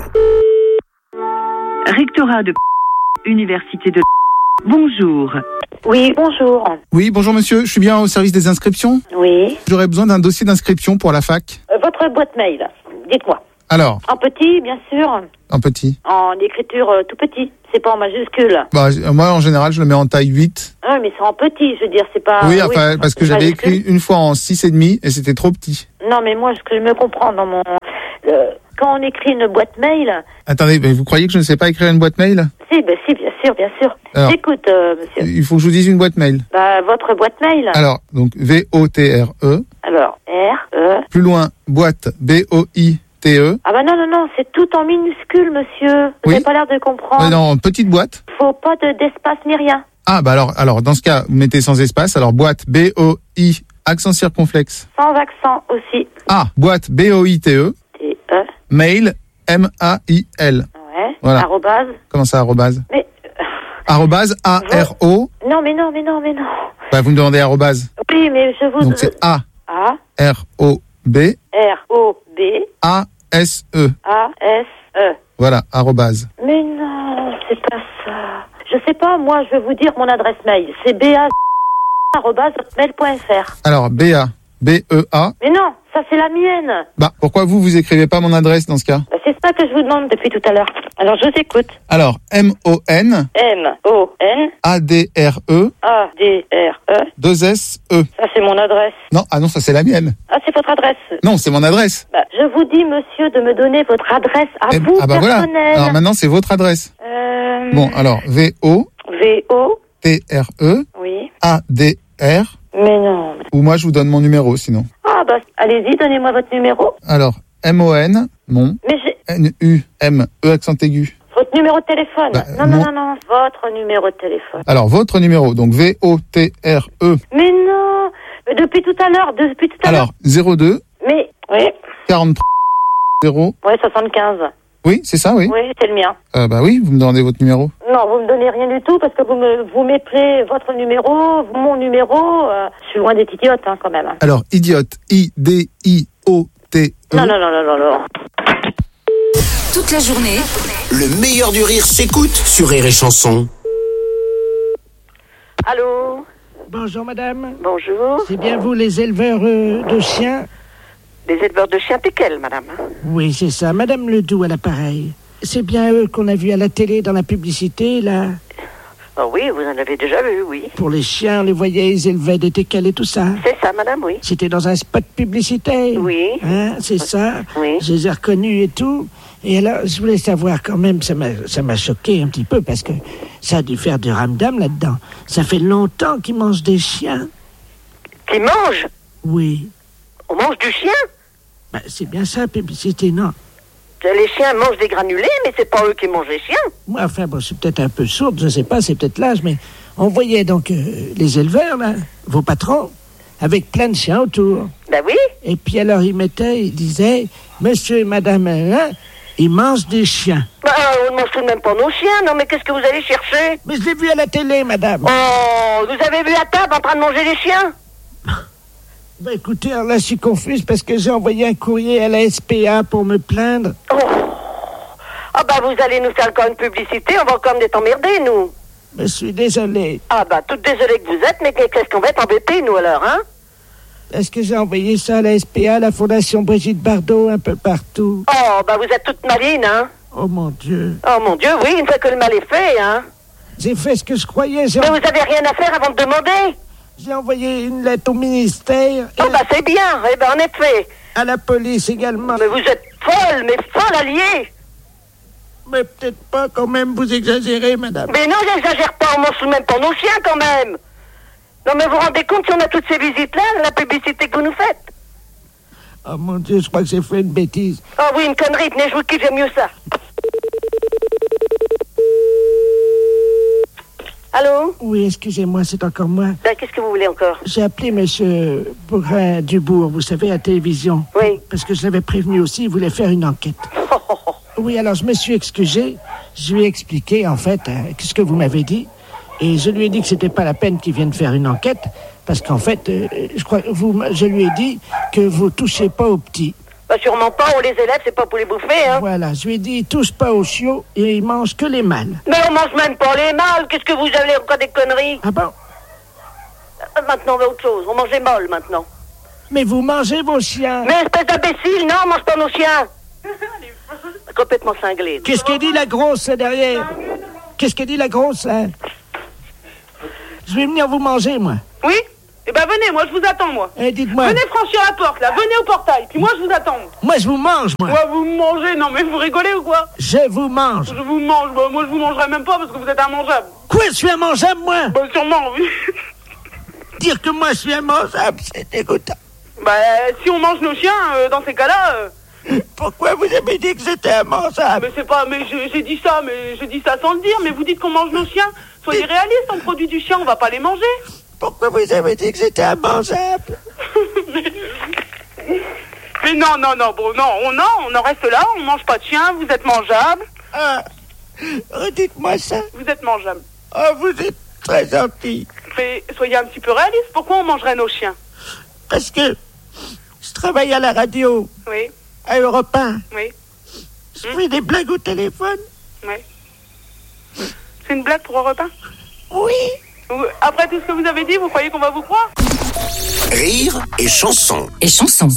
Rectorat de Université de Bonjour. Oui, bonjour. Oui, bonjour monsieur, je suis bien au service des inscriptions. Oui. J'aurais besoin d'un dossier d'inscription pour la fac. Euh, votre boîte mail, dites-moi. Alors, En petit, bien sûr. en petit. En écriture euh, tout petit. C'est pas en majuscule. Bah, j- moi, en général, je le mets en taille huit. Ah oui, mais c'est en petit, je veux dire, c'est pas... oui, enfin, parce que c'est j'avais majuscule. écrit une fois en six et demi et c'était trop petit. Non, mais moi, ce que je me comprends dans mon... euh, quand on écrit une boîte mail... Attendez, mais vous croyez que je ne sais pas écrire une boîte mail? Si, ben, si, bien sûr, bien sûr. Alors, J'écoute, euh, monsieur. Il faut que je vous dise une boîte mail. Bah, votre boîte mail. Alors, donc, V O T R E. Alors, R, E... Plus loin, boîte, B O I T E. Ah bah non, non, non, c'est tout en minuscule, monsieur. Vous Oui. n'avez pas l'air de comprendre. Ouais, non, petite boîte. Faut pas de- d'espace ni rien. Ah, bah alors, alors, dans ce cas, vous mettez sans espace. Alors, boîte, B O I, accent circonflexe. Sans accent aussi. Ah, boîte, B O I T E. T, E, Mail, M A I L. ouais. Voilà. Arrobase. Comment ça, arrobase? Mais, Arrobase, A R O. non, mais non, mais non, mais non. Bah, vous me demandez arrobase. Oui, mais je vous... Donc, c'est A A, R O B R, O, B, A S E. A, S, E. Voilà, arrobase. Mais non, c'est pas ça. Je sais pas, moi, je vais vous dire mon adresse mail. C'est ba arobase hotmail point fr. Alors, B A, B E A. Mais non, ça c'est la mienne. Bah, pourquoi vous, vous écrivez pas mon adresse dans ce cas? Bah, c'est ça que je vous demande depuis tout à l'heure. Alors, je vous écoute. Alors, M O N M, O, N, A D R E A, D, R, E. deux S E. Ça, c'est mon adresse. Non, ah non, ça c'est la mienne. Ah, c'est votre adresse. Non, c'est mon adresse. Bah, je vous dis, monsieur, de me donner votre adresse à Eh, vous, ah bah voilà. personnelle. Alors maintenant, c'est votre adresse. Euh... Bon, alors, V O V, O, T R E oui. A D R. Mais non. Ou moi, je vous donne mon numéro, sinon. Ah, bah, allez-y, donnez-moi votre numéro. Alors, M O N, mon, Mais j'ai... N U M E accent aigu. Votre numéro de téléphone. Bah, non, mon- non, non, non, votre numéro de téléphone. Alors, votre numéro, donc V O T R E. Mais non, mais depuis tout à l'heure, depuis tout à l'heure. Alors, zéro deux Mais, oui, quarante-trois zéro. ouais, soixante-quinze. Oui, c'est ça, oui. Oui, c'est le mien. Euh, bah oui, vous me demandez votre numéro. Non, vous me donnez rien du tout parce que vous me, vous m'appelez votre numéro, mon numéro. euh, je suis loin d'être idiote, hein, quand même. Alors, idiote, I D I O T E. Non, non, non, non, non, non. Toute la journée, Le meilleur du rire s'écoute sur Rire et Chanson. Allô? Bonjour, madame. Bonjour. C'est bien vous, les éleveurs euh, de chiens? Les éleveurs de chiens piquels, madame. Oui, c'est ça. Madame Ledoux à l'appareil. C'est bien eux qu'on a vu à la télé dans la publicité, là. Oh oui, vous en avez déjà vu, oui. Pour les chiens, on les voyait, ils élevaient des teckels et tout ça. C'est ça, madame, oui. C'était dans un spot publicitaire. Oui. Hein, c'est ça. Oui. Je les ai reconnus et tout. Et alors, je voulais savoir quand même, ça m'a, ça m'a choqué un petit peu parce que ça a dû faire du ramdam là-dedans. Ça fait longtemps qu'ils mangent des chiens. Qui mangent? Oui. On mange du chien? Ben, c'est bien ça, publicité, non? Les chiens mangent des granulés, mais c'est pas eux qui mangent les chiens. Moi, enfin, bon, c'est peut-être un peu sourde, je sais pas, c'est peut-être l'âge, mais on voyait donc euh, les éleveurs, là, vos patrons, avec plein de chiens autour. Ben oui. Et puis alors, ils mettaient, ils disaient, monsieur et madame, hein, ils mangent des chiens. Ben, on ne mange tout de même pas nos chiens, non, mais qu'est-ce que vous allez chercher? Mais je l'ai vu à la télé, madame. Oh, vous avez vu à table en train de manger les chiens? Ben écoutez, alors là, je suis confuse parce que j'ai envoyé un courrier à la S P A pour me plaindre. Oh. Ah ben, vous allez nous faire encore une publicité, on va encore être emmerdés, nous. Je suis désolé. Ah ben, toute désolée que vous êtes, mais qu'est-ce qu'on va être embêtés, nous, alors, hein? Est-ce que j'ai envoyé ça à la S P A, la Fondation Brigitte Bardot, un peu partout? Oh, ben, vous êtes toute maline, hein? Oh mon Dieu. Oh mon Dieu, oui, une fois que le mal est fait, hein? J'ai fait ce que je croyais. J'ai Mais vous avez rien à faire avant de demander? J'ai envoyé une lettre au ministère. Oh bah c'est bien, eh ben en effet. À la police également. Mais vous êtes folle, mais folle alliée. Mais peut-être pas quand même, vous exagérez, madame. Mais non, j'exagère pas, on mange même pas nos chiens quand même. Non mais vous vous rendez compte si on a toutes ces visites-là, la publicité que vous nous faites? Oh mon Dieu, je crois que j'ai fait une bêtise. Oh oui, une connerie, tenez, je vous kiffe, j'aime mieux ça. Allô? Oui, excusez-moi, c'est encore moi. Ben, qu'est-ce que vous voulez encore? J'ai appelé monsieur Bourrin Dubourg, vous savez, à la télévision. Oui. Parce que je l'avais prévenu aussi, il voulait faire une enquête. Oui, alors je me suis excusé. Je lui ai expliqué, en fait, hein, ce que vous m'avez dit. Et je lui ai dit que c'était pas la peine qu'il vienne faire une enquête. Parce qu'en fait, euh, je crois que vous, je lui ai dit que vous touchez pas aux petits. Bah, sûrement pas, on les élève, c'est pas pour les bouffer, hein. Voilà, je lui ai dit, ils touchent pas aux chiots et ils mangent que les mâles. Mais on mange même pas les mâles, qu'est-ce que vous avez encore des conneries? Ah bon? Euh, Maintenant, on va autre chose, on mange les molles, maintenant. Mais vous mangez vos chiens. Mais espèce d'imbécile, non, on mange pas nos chiens. Complètement cinglé. Qu'est-ce qu'elle dit la grosse derrière? Qu'est-ce qu'elle dit la grosse, hein? Je vais venir vous manger, moi. Oui? Eh ben venez, moi je vous attends, moi. Eh, dites-moi. Venez franchir la porte, là, venez au portail, puis moi je vous attends. Moi, je vous mange, moi. Ouais, vous me mangez, non mais vous rigolez ou quoi? Je vous mange. Je vous mange, bah, moi je vous mangerai même pas parce que vous êtes immangeable. Quoi, je suis immangeable, moi? Bah sûrement, oui. Dire que moi je suis immangeable, c'est dégoûtant. Bah si on mange nos chiens, euh, dans ces cas-là... Euh... Pourquoi vous avez dit que j'étais immangeable? Mais c'est pas... Mais je- j'ai dit ça, mais je dis ça sans le dire, mais vous dites qu'on mange nos chiens. Soyez réalistes, on produit du chien, on va pas les manger. Pourquoi vous avez dit que j'étais immangeable? Mais non, non, non, bon, non, on, non, on en reste là, on mange pas de chien, vous êtes mangeable. Ah, redites-moi ça. Vous êtes mangeable. Ah, vous êtes très gentil. Mais soyez un petit peu réaliste, pourquoi on mangerait nos chiens? Parce que je travaille à la radio, Oui, à Europe un. oui, Je fais des blagues au téléphone. oui. C'est une blague pour un repas? Oui. Vous- Après tout ce que vous avez dit, vous croyez qu'on va vous croire? Rire et chanson. Et chanson.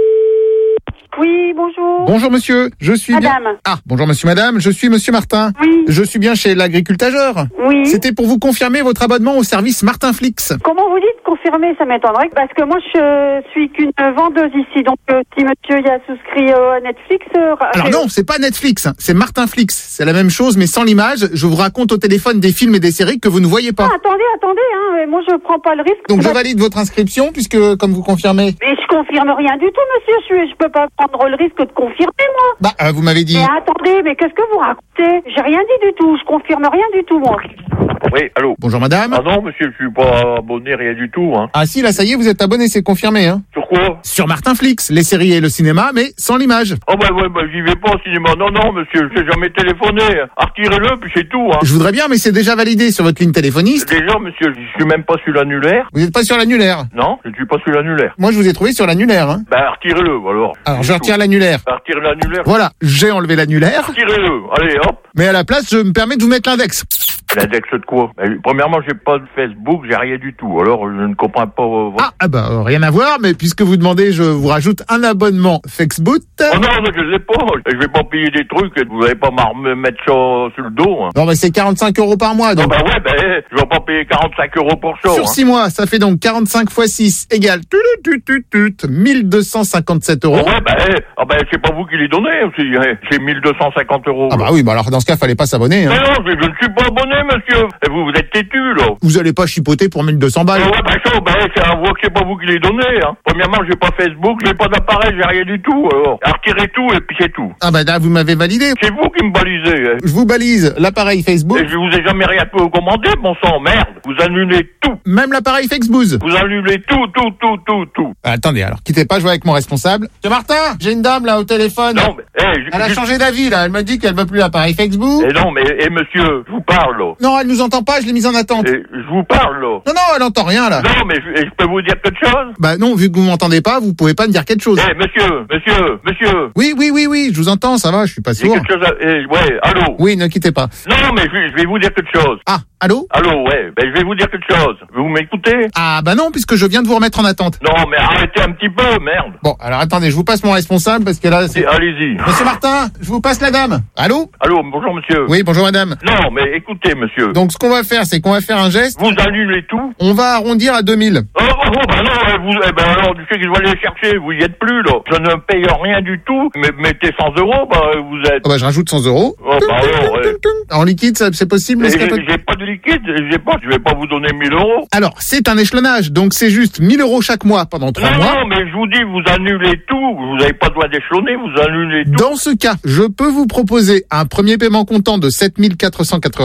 Oui, bonjour. Bonjour monsieur, je suis bien... Madame. Ah, bonjour monsieur, madame, je suis monsieur Martin. Oui. Je suis bien chez l'agricultageur. Oui. C'était pour vous confirmer votre abonnement au service Martin Flix. Comment vous dites confirmer, ça m'étonnerait, parce que moi je suis qu'une vendeuse ici, donc euh, si monsieur y a souscrit euh, à Netflix... euh, Alors c'est- non, c'est pas Netflix, hein, c'est Martin Flix. C'est la même chose mais sans l'image. Je vous raconte au téléphone des films et des séries que vous ne voyez pas. Ah, attendez, attendez, hein, mais moi je prends pas le risque. Donc je Bah, valide votre inscription puisque, comme vous confirmez... Mais je confirme rien du tout, monsieur, je, suis- je peux pas prendre le risque de confirmer, moi. Bah, euh, vous m'avez dit... Mais attendez, mais qu'est-ce que vous racontez? J'ai rien dit du tout, je confirme rien du tout, moi. Oui, allô. Bonjour madame. Ah non, monsieur, je suis pas abonné, rien du tout, hein. Ah si, là ça y est, vous êtes abonné, c'est confirmé, hein. Sur quoi? Sur Martin Flix, les séries et le cinéma, mais sans l'image. Oh bah ouais, bah j'y vais pas au cinéma. Non, non, monsieur, je sais jamais téléphoné. Retirez-le, puis c'est tout, hein. Je voudrais bien, mais c'est déjà validé sur votre ligne téléphoniste. Déjà, monsieur, je suis même pas sur l'annulaire. Vous n'êtes pas sur l'annulaire. Non, je ne suis pas sur l'annulaire. Moi, je vous ai trouvé sur l'annulaire, hein. Bah retirez-le, alors. Alors, je C'est retire tout. l'annulaire. Bah, retirez l'annulaire. Voilà, j'ai enlevé l'annulaire, Retirez-le, allez, hop. mais à la place, je me permets de vous mettre l'index. L'index de quoi? Bah, premièrement, j'ai pas de Facebook, j'ai rien du tout. Alors, je ne comprends pas euh, votre... Ah, ah bah, euh, rien à voir, mais puisque vous demandez, je vous rajoute un abonnement Facebook. Oh non, non, je sais pas. Je vais pas payer des trucs, vous allez pas m'en- me mettre ça sur le dos, hein. Non, bah, c'est quarante-cinq euros par mois, Ah donc. bah ouais, bah, eh, je vais pas payer quarante-cinq euros pour ça. Sur hein. six mois, ça fait donc quarante-cinq fois six égale tut, tut, tut, tut, tut, mille deux cent cinquante-sept euros. Ah ouais, bah, eh, ah bah, c'est pas vous qui les donnez aussi. eh. J'ai mille deux cent cinquante euros. Ah bah oui, bah alors dans ce cas, fallait pas s'abonner, Mais hein. non, je, je ne suis pas abonné, monsieur. Et vous, vous êtes têtu, là. Vous allez pas chipoter pour mille deux cents balles. Ah ouais, bah, ça, bah, c'est un voix que c'est pas vous qui les donnez, hein. Premièrement, j'ai pas Facebook, j'ai pas d'appareil, j'ai rien du tout, alors. Retirez tout, et puis c'est tout. Ah bah là, vous m'avez validé. C'est vous qui me balisez, hein. Je vous balise l'appareil Facebook, Et je vous ai jamais rien pu commander, bon sang, merde. Vous annulez tout. même l'appareil Facebook. Vous annulez tout, tout, tout, tout, tout. Ah, attendez, alors, quittez pas, je vois avec mon responsable. Monsieur Martin, j'ai une dame là au téléphone. Non, mais, eh, je- Elle a je- changé d'avis là, elle m'a dit qu'elle veut plus l'appareil Facebook. Eh non, mais, eh, monsieur, je vous parle, là. Non, elle nous entend pas, je l'ai mise en attente. Eh, je vous parle, là. Non, non, elle entend rien là. Non, mais je, je peux vous dire quelque chose? Bah non, vu que vous m'entendez pas, vous pouvez pas me dire quelque chose. Eh, monsieur, monsieur, monsieur. Oui, oui, oui, oui, je vous entends, ça va, je suis pas J'ai sourd. quelque chose à... Eh, ouais, allô? Oui, ne quittez pas. Non, mais je, je vais vous dire quelque chose. Ah, allô? Allô, ouais, ben je vais vous dire quelque chose. Vous m'écoutez? Ah bah non, puisque je viens de vous remettre en attente. Non, mais arrêtez un petit peu, merde. Bon, alors attendez, je vous passe mon responsable parce que là, c'est... Eh, Allez-y. Monsieur Martin, je vous passe la dame. Allô? Allô, bonjour, monsieur. Oui, bonjour madame. Non, mais écoutez, monsieur. Donc ce qu'on va faire, c'est qu'on va faire un geste. Vous annulez tout? On va arrondir à deux mille. Oh, oh, oh, bah non, eh, vous, eh ben alors, du fait que je vais aller chercher, vous y êtes plus, là. Je ne paye rien du tout, mais mettez cent euros, bah, vous êtes... Ah bah je rajoute cent euros. Oh, bah alors, ouais. En liquide, ça, c'est possible? Mais est-ce qu'il y a J'ai pas de- j'ai pas de liquide, j'ai pas, je vais pas vous donner mille euros. Alors, c'est un échelonnage, donc c'est juste mille euros chaque mois pendant trois Non, mois. non, mais je vous dis, vous annulez tout, vous n'avez pas droit d'échelonner, vous annulez tout. Dans ce cas, je peux vous proposer un premier paiement comptant de sept mille quatre cent quatre-vingt-trois euros.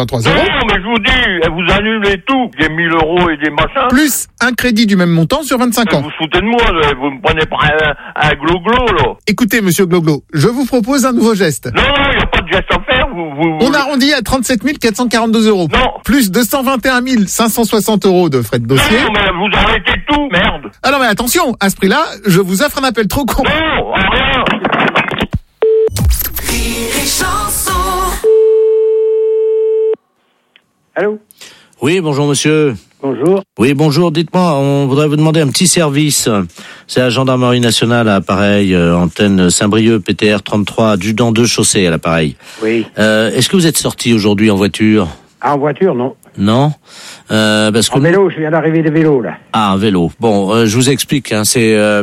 Non, mais je vous dis, vous annulez tout. Des mille euros et des machins. Plus un crédit du même montant sur vingt-cinq ans. Vous foutez de moi, là. Vous me prenez pour un, un glo-glo, là. Écoutez, monsieur Gloglo, je vous propose un nouveau geste. Non, non, il n'y a pas de geste à faire. Vous, vous, On arrondit à trente-sept mille quatre cent quarante-deux euros. Non. Plus deux cent vingt et un mille cinq cent soixante euros de frais de dossier. Non, mais vous arrêtez tout, merde. Ah non, mais attention, à ce prix-là, je vous offre un appel trop con. Non, rien. Allô? Oui, bonjour monsieur. Bonjour. Oui, bonjour. Dites-moi, on voudrait vous demander un petit service. C'est la gendarmerie nationale à l'appareil, euh, antenne Saint-Brieuc, P T R trente-trois, adjudant deux chaussée à l'appareil. Oui. Euh, est-ce que vous êtes sorti aujourd'hui en voiture? Ah, en voiture, non. Non, euh, parce que en vélo, je viens d'arriver de vélo là. Ah, un vélo. Bon, euh, je vous explique. Hein, c'est, euh,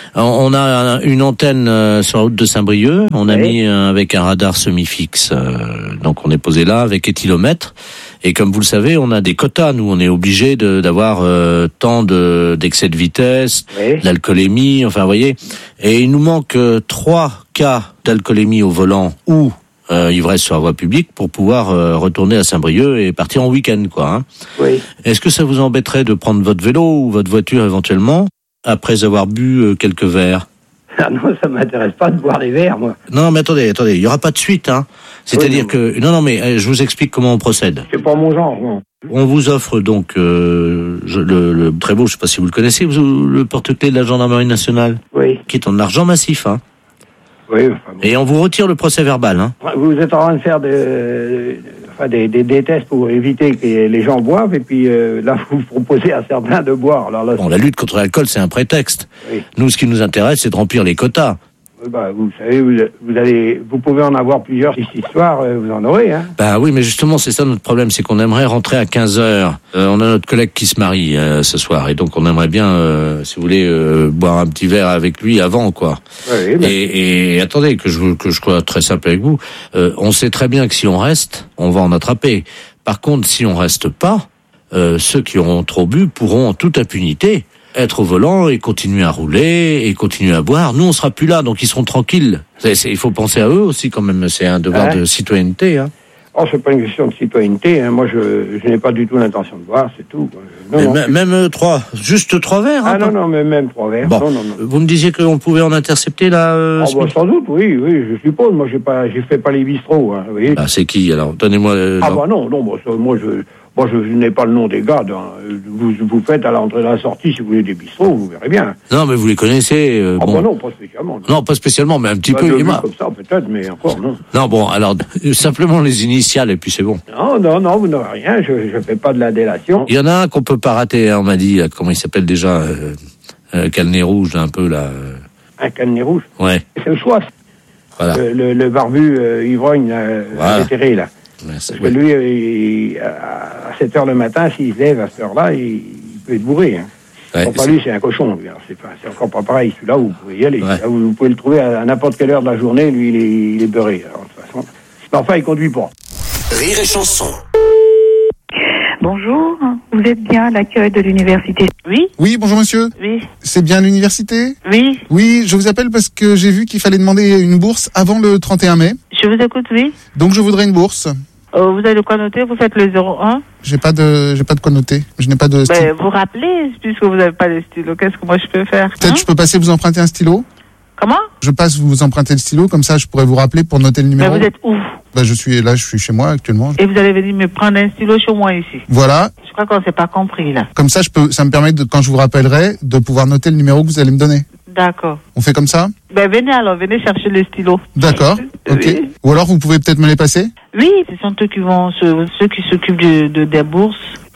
on a une antenne euh, sur la route de Saint-Brieuc. On a Oui. mis euh, avec un radar semi-fixe. Euh, donc, on est posé là avec éthylomètre. Et comme vous le savez, on a des quotas. Nous, on est obligé de, d'avoir euh, tant de d'excès de vitesse, Oui. d'alcoolémie. Enfin, vous voyez. Et il nous manque euh, trois cas d'alcoolémie au volant ou Euh, ivresse sur la voie publique pour pouvoir euh, retourner à Saint-Brieuc et partir en week-end, quoi. Hein. Oui. Est-ce que ça vous embêterait de prendre votre vélo ou votre voiture éventuellement après avoir bu euh, quelques verres? Ah non, ça m'intéresse pas de boire des verres, moi. Non, mais attendez, attendez, il y aura pas de suite, hein. C'est-à-dire Oui, que non, non, mais euh, je vous explique comment on procède. C'est pas mon genre, non. On vous offre donc euh, je, le, le très beau, je sais pas si vous le connaissez, vous, le porte-clés de la gendarmerie nationale, Oui. qui est en argent massif, hein. Oui. Enfin, bon. Et on vous retire le procès-verbal, hein. Vous êtes en train de faire de, enfin, des, des, des tests pour éviter que les gens boivent, et puis euh, là, vous proposez à certains de boire. Alors là, Bon, la lutte contre l'alcool, c'est un prétexte. Oui. Nous, ce qui nous intéresse, c'est de remplir les quotas. Bah, vous savez, vous, vous allez, vous pouvez en avoir plusieurs ici ce soir, euh, vous en aurez, hein. Bah oui, mais justement, c'est ça notre problème, c'est qu'on aimerait rentrer à quinze heures. Euh, on a notre collègue qui se marie euh, ce soir, et donc on aimerait bien, euh, si vous voulez, euh, boire un petit verre avec lui avant, quoi. Oui, mais... Et, et attendez, que je que je sois très simple avec vous, euh, on sait très bien que si on reste, on va en attraper. Par contre, si on reste pas, euh, ceux qui auront trop bu pourront en toute impunité être au volant et continuer à rouler et continuer à boire. Nous, on sera plus là, donc ils seront tranquilles. C'est, c'est, il faut penser à eux aussi quand même. C'est un devoir hein? de citoyenneté. Hein. Oh, c'est pas une question de citoyenneté. Hein. Moi, je, je n'ai pas du tout l'intention de boire, c'est tout. Non, non, m- c'est... Même euh, trois, juste trois verres. Ah hein, non, pas... non, mais même trois verres. Bon. Non, non, non. Vous me disiez qu'on pouvait en intercepter là. Euh, oh, bah, sans doute, oui, oui, je suppose. Moi, j'ai pas, j'ai fait pas les bistrots. Hein, vous voyez. Ah, c'est qui alors? Donnez-moi. Euh, ah bah non, non, bah, ça, moi je. Moi, je n'ai pas le nom des gars. Dans, vous, vous faites à l'entrée et à la sortie, si vous voulez, des bistrots, vous verrez bien. Non, mais vous les connaissez. Euh, ah bon. bah non, pas spécialement. Non, pas spécialement, mais un petit bah, peu. Il y a... comme ça, peut-être, mais encore, non. Non, bon, alors, euh, simplement les initiales, et puis c'est bon. Non, non, non, vous n'aurez rien, je ne fais pas de la délation. Il y en a un qu'on peut pas rater, hein, on m'a dit, là, comment il s'appelle déjà, euh, euh, Calnet rouge, là, un peu, là. Euh... Un Calnet rouge? Ouais. C'est le choix. Voilà. Le, le, le barbu euh, ivrogne, euh, voilà. déterré, là. Merci. Parce que lui, euh, il, à sept heures le matin, s'il se lève à cette heure-là, il, il peut être bourré. Hein. Ouais, bon, pas lui, c'est un cochon. Lui. Alors, c'est, pas, c'est encore pas pareil. Celui-là, vous pouvez y aller. Ouais. Là, vous, vous pouvez le trouver à, à n'importe quelle heure de la journée. Lui, il est, il est beurré. Alors, de toute façon. Mais enfin, il conduit pas. Rire et chanson. Bonjour, vous êtes bien à l'accueil de l'université? Oui. Oui, bonjour monsieur. Oui. C'est bien l'université? Oui. Oui, je vous appelle parce que j'ai vu qu'il fallait demander une bourse avant le trente et un mai. Je vous écoute, oui. Donc je voudrais une bourse. Euh, vous avez de quoi noter? Vous faites le zéro un? J'ai pas de, j'ai pas de quoi noter. Je n'ai pas de stylo. Ben, vous rappelez, puisque vous n'avez pas de stylo, qu'est-ce que moi je peux faire? Peut-être hein? je peux passer vous emprunter un stylo? Comment? Je passe vous emprunter le stylo, comme ça je pourrais vous rappeler pour noter le numéro. Mais vous êtes où? Bah, je suis là, je suis chez moi actuellement. Et vous allez venir me prendre un stylo chez moi ici? Voilà. Je crois qu'on s'est pas compris là. Comme ça, je peux, ça me permet de, quand je vous rappellerai, de pouvoir noter le numéro que vous allez me donner. D'accord. On fait comme ça? Ben venez alors, venez chercher le stylo. D'accord. Ok. Oui. Ou alors vous pouvez peut-être me les passer? Oui, ce sont eux qui vont, se, ceux qui s'occupent de, de, des bourses.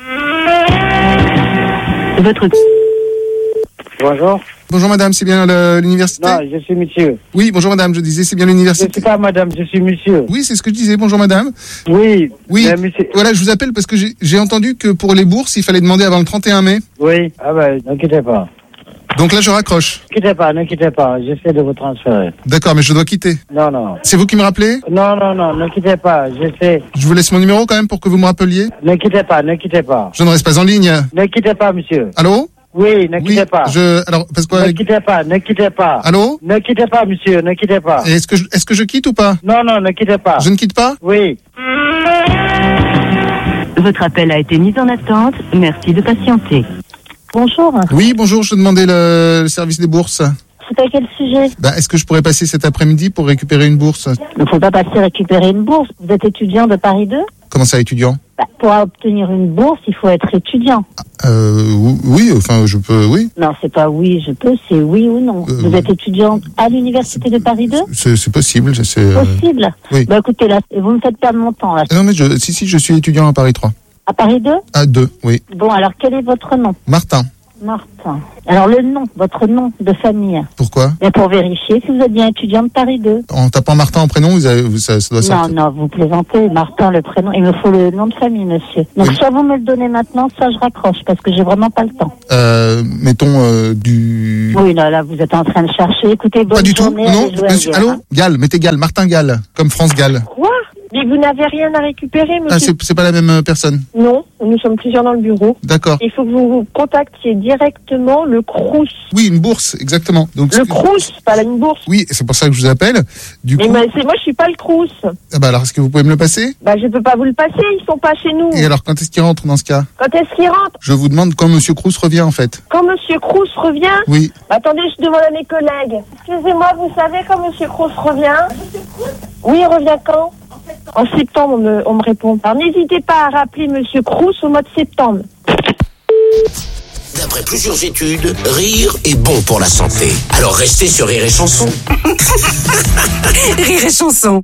Votre... Bonjour. Bonjour madame, c'est bien le- l'université? Non, je suis monsieur. Oui, bonjour madame, je disais c'est bien Je ne l'université. suis pas madame, je suis monsieur. Oui, c'est ce que je disais. Bonjour madame. Oui. Oui. Mais monsieur... Voilà, je vous appelle parce que j'ai j'ai entendu que pour les bourses, il fallait demander avant le trente et un mai. Oui. Ah ben, ne quittez pas. Donc là, je raccroche. Ne quittez pas, ne quittez pas. J'essaie de vous transférer. D'accord, mais je dois quitter. Non, non. C'est vous qui me rappelez? Non, non, non, ne quittez pas. J'essaie. Je vous laisse mon numéro quand même pour que vous me rappeliez. Ne quittez pas, ne quittez pas. Je ne reste pas en ligne. Ne quittez pas, monsieur. Allô? Oui, ne Oui, quittez pas. je, alors, parce que, Ne quittez pas, ne quittez pas. allô? Ne quittez pas, monsieur, ne quittez pas. Est-ce que je, est-ce que je quitte ou pas? Non, non, ne quittez pas. Je ne quitte pas? Oui. Votre appel a été mis en attente. Merci de patienter. Bonjour. Oui, bonjour, je demandais le, le service des bourses. C'est à quel sujet? Bah, est-ce que je pourrais passer cet après-midi pour récupérer une bourse? Il ne faut pas passer récupérer une bourse. Vous êtes étudiant de Paris deux? Comment ça, étudiant? Bah, pour obtenir une bourse, il faut être étudiant. Euh, oui, enfin, je peux, oui. Non, c'est pas oui, je peux, c'est oui ou non. Euh, vous êtes étudiant à l'université de Paris deux? C'est, c'est possible, c'est... Euh... Possible? Oui. Bah écoutez, là, vous me faites perdre mon temps, là. Non, mais je, si, si, je suis étudiant à Paris trois. À Paris deux? À deux, oui. Bon, alors, quel est votre nom? Martin. Martin. Alors, le nom, votre nom de famille? Pourquoi? Bien, pour vérifier si vous êtes bien étudiant de Paris deux. En tapant Martin en prénom, vous avez, vous, ça, ça doit sortir. Non, non, vous plaisantez. Martin, le prénom. Il me faut le nom de famille, monsieur. Donc, Oui. soit vous me le donnez maintenant, soit je raccroche, parce que j'ai vraiment pas le temps. Euh, mettons euh, du... Oui, là, là, vous êtes en train de chercher. Écoutez, bonne Pas du tout, journée, non. allez jouer à Monsieur, la guerre, allô hein. Gall, mettez Gall, Martin Gall, comme France Gall. Quoi? Mais vous n'avez rien à récupérer, monsieur? Ah, c'est, c'est pas la même euh, personne. Non, nous sommes plusieurs dans le bureau. D'accord. Il faut que vous vous contactiez directement le Crous. Oui, une bourse, exactement. Donc, Le Crous, pas la une bourse. oui, c'est pour ça que je vous appelle. Du Mais coup, ben, c'est moi, je suis pas le Crous. ah bah alors, est-ce que vous pouvez me le passer? Bah, je peux pas vous le passer, ils sont pas chez nous. Et alors, quand est-ce qu'il rentre dans ce cas? Quand est-ce qu'il rentre? Je vous demande quand Monsieur Crous revient, en fait. Quand monsieur Crous revient? Oui. Bah, attendez, je demande à mes collègues. Excusez-moi, vous savez quand monsieur Crous revient? Oui, il revient quand? En septembre, on me, on me répond. Alors, n'hésitez pas à rappeler monsieur Crous au mois de septembre. D'après plusieurs études, rire est bon pour la santé. Alors restez sur Rire et Chanson. Rire et Chanson.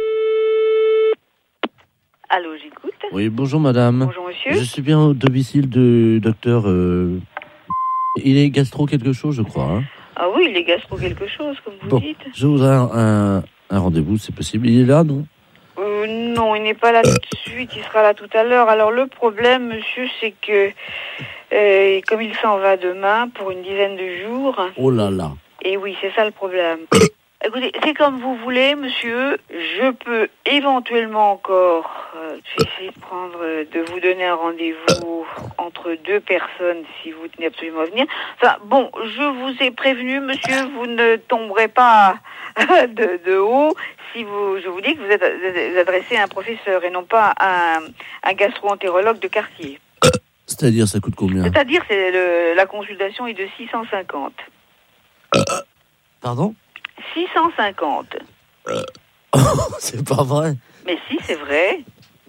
Allô, j'écoute. Oui, bonjour madame. Bonjour, monsieur. Je suis bien au domicile du docteur... Euh... Il est gastro quelque chose, je crois. Hein. Ah oui, il est gastro quelque chose, comme vous Bon, dites. je voudrais un, un, un rendez-vous, c'est possible. Il est là, non? Euh, non, il n'est pas là tout de suite, il sera là tout à l'heure. Alors le problème, monsieur, c'est que euh, comme il s'en va demain pour une dizaine de jours. Oh là là. Et oui, c'est ça le problème. Écoutez, c'est comme vous voulez, monsieur. Je peux éventuellement encore euh, essayer de prendre, euh, de vous donner un rendez-vous entre deux personnes si vous tenez absolument à venir. Enfin, bon, je vous ai prévenu, monsieur, vous ne tomberez pas de, de haut si vous, je vous dis que vous êtes, vous adressez à un professeur et non pas à un, un gastro-entérologue de quartier. C'est-à-dire, ça coûte combien? C'est-à-dire, c'est le, la consultation est de six cent cinquante. Pardon? six cent cinquante. C'est pas vrai. Mais si, c'est vrai.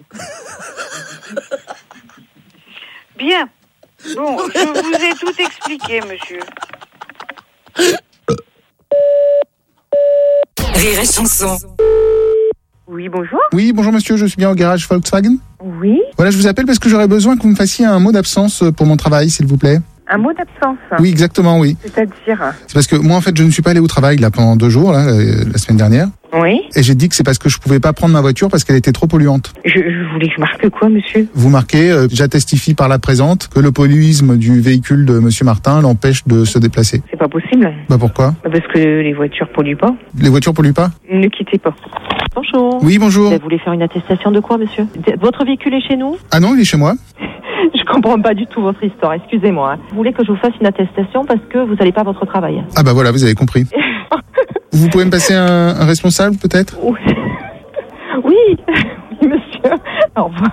Bien. Bon, je vous ai tout expliqué, monsieur. Rire et Chanson. Oui, bonjour. Oui, bonjour monsieur, je suis bien au garage Volkswagen. Oui. Voilà, je vous appelle parce que j'aurais besoin que vous me fassiez un mot d'absence pour mon travail, s'il vous plaît. Un mot d'absence. Oui, exactement, oui. C'est-à-dire? C'est parce que moi, en fait, je ne suis pas allé au travail là pendant deux jours, là, la semaine dernière. Oui. Et j'ai dit que c'est parce que je pouvais pas prendre ma voiture parce qu'elle était trop polluante. Je, je voulais que je marque quoi, monsieur? Vous marquez, euh, j'attestifie par la présente que le polluisme du véhicule de monsieur Martin l'empêche de se déplacer. C'est pas possible. Bah pourquoi? Parce que les voitures polluent pas. Les voitures polluent pas? Ne quittez pas. Bonjour. Oui, bonjour. Vous voulez faire une attestation de quoi, monsieur? Votre véhicule est chez nous? Ah non, il est chez moi. Je comprends pas du tout votre histoire, excusez-moi. Vous voulez que je vous fasse une attestation parce que vous n'allez pas à votre travail? Ah bah voilà, vous avez compris. Vous pouvez me passer un, un responsable, peut-être? Oui, oui, monsieur. Au revoir.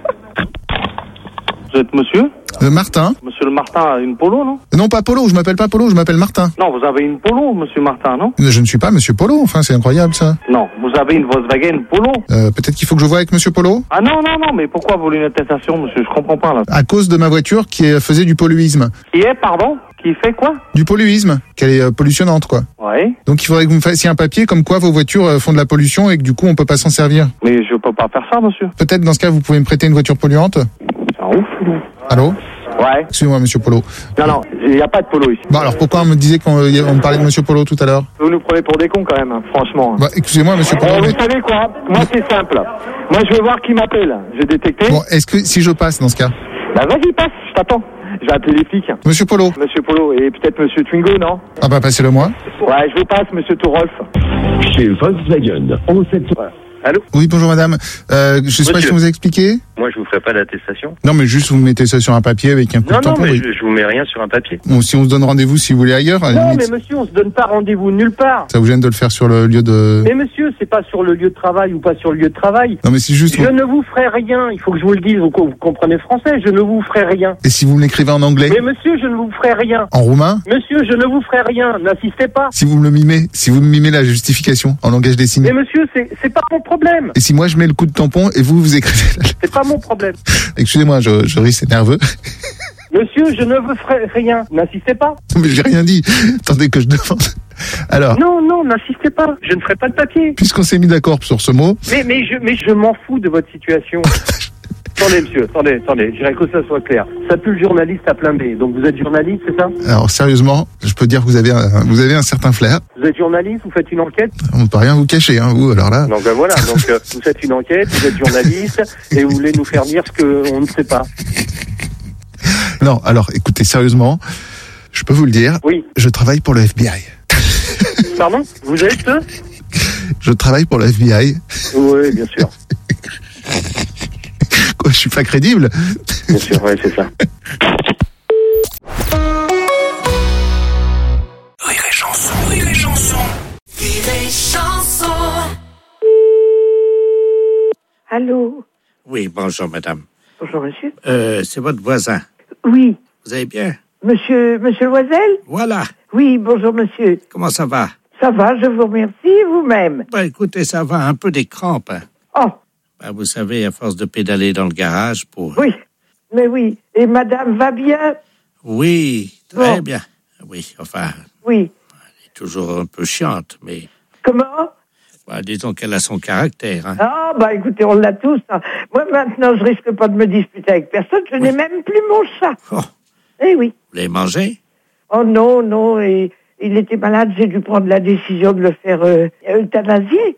Vous êtes monsieur? Euh, Martin. Monsieur le Martin a une polo, non? Non, pas Polo, je m'appelle pas Polo, je m'appelle Martin. Non, vous avez une polo, monsieur Martin, non? Je ne suis pas monsieur Polo, enfin c'est incroyable ça. Non, vous avez une Volkswagen Polo? Euh, peut-être qu'il faut que je voie avec monsieur Polo? Ah non, non, non, mais pourquoi vous voulez une attestation, monsieur? Je comprends pas, là. À cause de ma voiture qui euh, faisait du polluisme. Qui est, pardon? Qui fait quoi? Du polluisme, qu'elle est euh, pollutionnante, quoi. Ouais. Donc il faudrait que vous me fassiez un papier comme quoi vos voitures euh, font de la pollution et que du coup on peut pas s'en servir. Mais je peux pas faire ça, monsieur. Peut-être dans ce cas vous pouvez me prêter une voiture polluante? C'est un ouf, nous. Allô? Ouais. Excusez-moi, monsieur Polo. Non, non, il n'y a pas de polo ici. Bon, alors pourquoi on me disait qu'on euh, on me parlait de monsieur Polo tout à l'heure? Vous nous prenez pour des cons quand même, hein, franchement. Bah, excusez-moi, monsieur Polo. Euh, mais... Vous savez quoi? Moi, c'est simple. Moi, je vais voir qui m'appelle. J'ai détecté. Bon, est-ce que si je passe dans ce cas? Bah, vas-y, passe, je t'attends. Je vais appeler les flics. Monsieur Polo. Monsieur Polo, et peut-être monsieur Twingo, non? Ah bah, passez-le moi. Ouais, je vous passe, monsieur Tourolf. Chez Volkswagen, on sait... Allô? Oui, bonjour madame. Euh, je sais pas si on vous a expliqué. Moi, je vous ferai pas d'attestation. Non, mais juste vous mettez ça sur un papier avec un coup Non, de non, tampon. mais oui. je, je vous mets rien sur un papier. Bon, si on se donne rendez-vous, si vous voulez ailleurs, à la Non, limite, mais monsieur, on se donne pas rendez-vous nulle part. ça vous gêne de le faire sur le lieu de... Mais monsieur, c'est pas sur le lieu de travail ou pas sur le lieu de travail. Non, mais c'est juste... Je ne vous ferai rien. Il faut que je vous le dise. Vous, vous comprenez français. Je ne vous ferai rien. Et si vous me l'écrivez en anglais? Mais monsieur, je ne vous ferai rien. En roumain? Monsieur, je ne vous ferai rien. N'insistez pas. Si vous me le mimez, si vous me mimez la justification en langage des signes. Mais monsieur, c'est c'est pas mon problème. Et si moi je mets le coup de tampon et vous, vous écrivez... la- C'est pas mon problème. Excusez-moi, je, je ris, c'est nerveux. Monsieur, je ne vous ferai rien. N'insistez pas. Mais j'ai rien dit. Attendez que je demande. Alors, Non, non, n'insistez pas. Je ne ferai pas de papier. puisqu'on s'est mis d'accord sur ce mot, Mais, mais je, mais je m'en fous de votre situation. Attendez, monsieur, attendez, attendez. Je dirais que ça soit clair. Ça pue le journaliste à plein B. Donc vous êtes journaliste, c'est ça? alors sérieusement, je peux dire que vous avez un, vous avez un certain flair. Vous êtes journaliste, vous faites une enquête? On ne peut rien vous cacher, hein, vous, alors là. Donc ben voilà, donc euh, vous faites une enquête, vous êtes journaliste et vous voulez nous faire dire ce qu'on ne sait pas. Non, alors écoutez, sérieusement, je peux vous le dire. Oui. Je travaille pour le F B I. Pardon? Vous êtes? Je travaille pour le F B I. Oui, bien sûr. Quoi, je suis pas crédible? Bien sûr, oui, c'est ça. Rire et chanson, rire et chanson. Rire et chanson. Allô? Oui, bonjour, madame. Bonjour, monsieur. Euh, c'est votre voisin. Oui. Vous allez bien? Monsieur, monsieur Loisel? Voilà. Oui, bonjour, monsieur. Comment ça va? Ça va, je vous remercie, vous-même. Bah, écoutez, ça va, un peu des crampes. hein. Oh, Bah, vous savez, à force de pédaler dans le garage pour... oui. Mais oui. Et madame va bien? Oui, très Bon. bien. Oui, enfin, Oui. elle est toujours un peu chiante, mais... Comment? Bah, disons qu'elle a son caractère. Hein. Ah, bah écoutez, on l'a tous. hein. Moi, maintenant, je risque pas de me disputer avec personne. Je n'ai même plus mon chat. Oh. Eh oui. Vous l'avez mangé? Oh non, non. Et, il était malade. J'ai dû prendre la décision de le faire euh, euthanasier.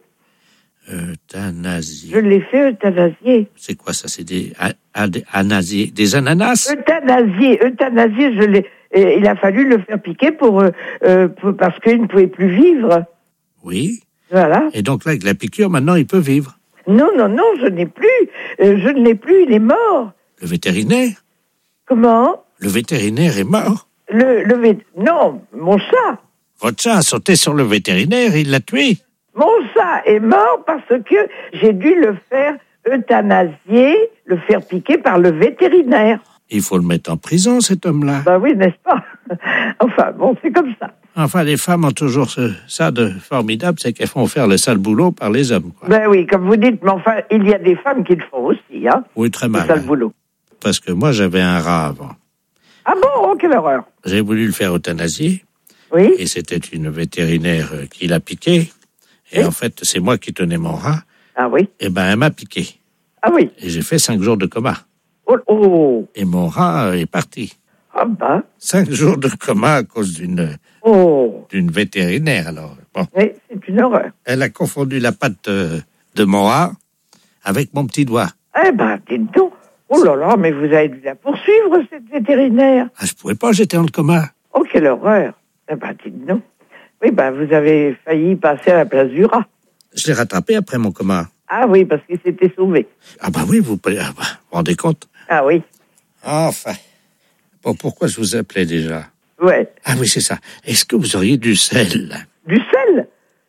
Euthanasie. Je l'ai fait euthanasier. C'est quoi ça? C'est des, a- a- des anasiers- des ananas? Euthanasier, euthanasier, je l'ai. et il a fallu le faire piquer pour, euh, euh, pour- parce qu'il ne pouvait plus vivre. Oui. Voilà. Et donc là, avec la piqûre, maintenant, il peut vivre. Non, non, non, je n'ai plus. Euh, je ne l'ai plus. Il est mort. Le vétérinaire? Comment? Le vétérinaire est mort. Le, le vét- Non, mon chat. Votre chat a sauté sur le vétérinaire, il l'a tué. Mon chat est mort parce que j'ai dû le faire euthanasier, le faire piquer par le vétérinaire. Il faut le mettre en prison, cet homme-là. Bah oui, n'est-ce pas? Enfin, bon, c'est comme ça. Enfin, les femmes ont toujours ce- ça de formidable, c'est qu'elles font faire le sale boulot par les hommes. Quoi. Ben oui, comme vous dites, mais enfin, il y a des femmes qui le font aussi, hein. Oui, très C'est mal. ça le hein. boulot. Parce que moi, j'avais un rat avant. Ah bon? Oh, quelle horreur. J'ai voulu le faire euthanasier. Oui. Et c'était une vétérinaire euh, qui l'a piqué. Et en fait, c'est moi qui tenais mon rat. Ah oui. Et ben, elle m'a piqué. Ah oui. Et j'ai fait cinq jours de coma. Oh, oh. Et mon rat euh, est parti. Ah ben. Cinq jours de coma à cause d'une Oh. d'une vétérinaire, alors. Bon. Oui, c'est une horreur. Elle a confondu la patte euh, de mon rat avec mon petit doigt. Eh ben, dites donc. Oh là là, mais vous avez dû la poursuivre, cette vétérinaire. Ah, je pouvais pas, j'étais en coma. Oh, quelle horreur. Eh ben, dites donc. Oui, ben, vous avez failli passer à la place du rat. Je l'ai rattrapé après mon coma. Ah oui, parce qu'il s'était sauvé. Ah bah oui, vous pouvez- ah bah, vous vous rendez compte? Ah oui. Enfin. Bon, pourquoi je vous appelais déjà? Ouais. Ah oui, c'est ça. Est-ce que vous auriez du sel? Du sel?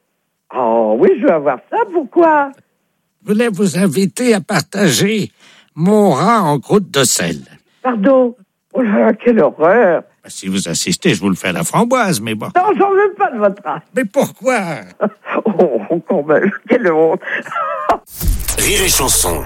Oh oui, je veux avoir ça, pourquoi? Je voulais vous inviter à partager mon rat en croûte de sel. Pardon? Oh là là, quelle horreur. Bah, si vous insistez, je vous le fais à la framboise, mais bon. Non, j'en veux pas de votre rat. Mais pourquoi? Oh, quand même, quelle honte. Rire et chanson.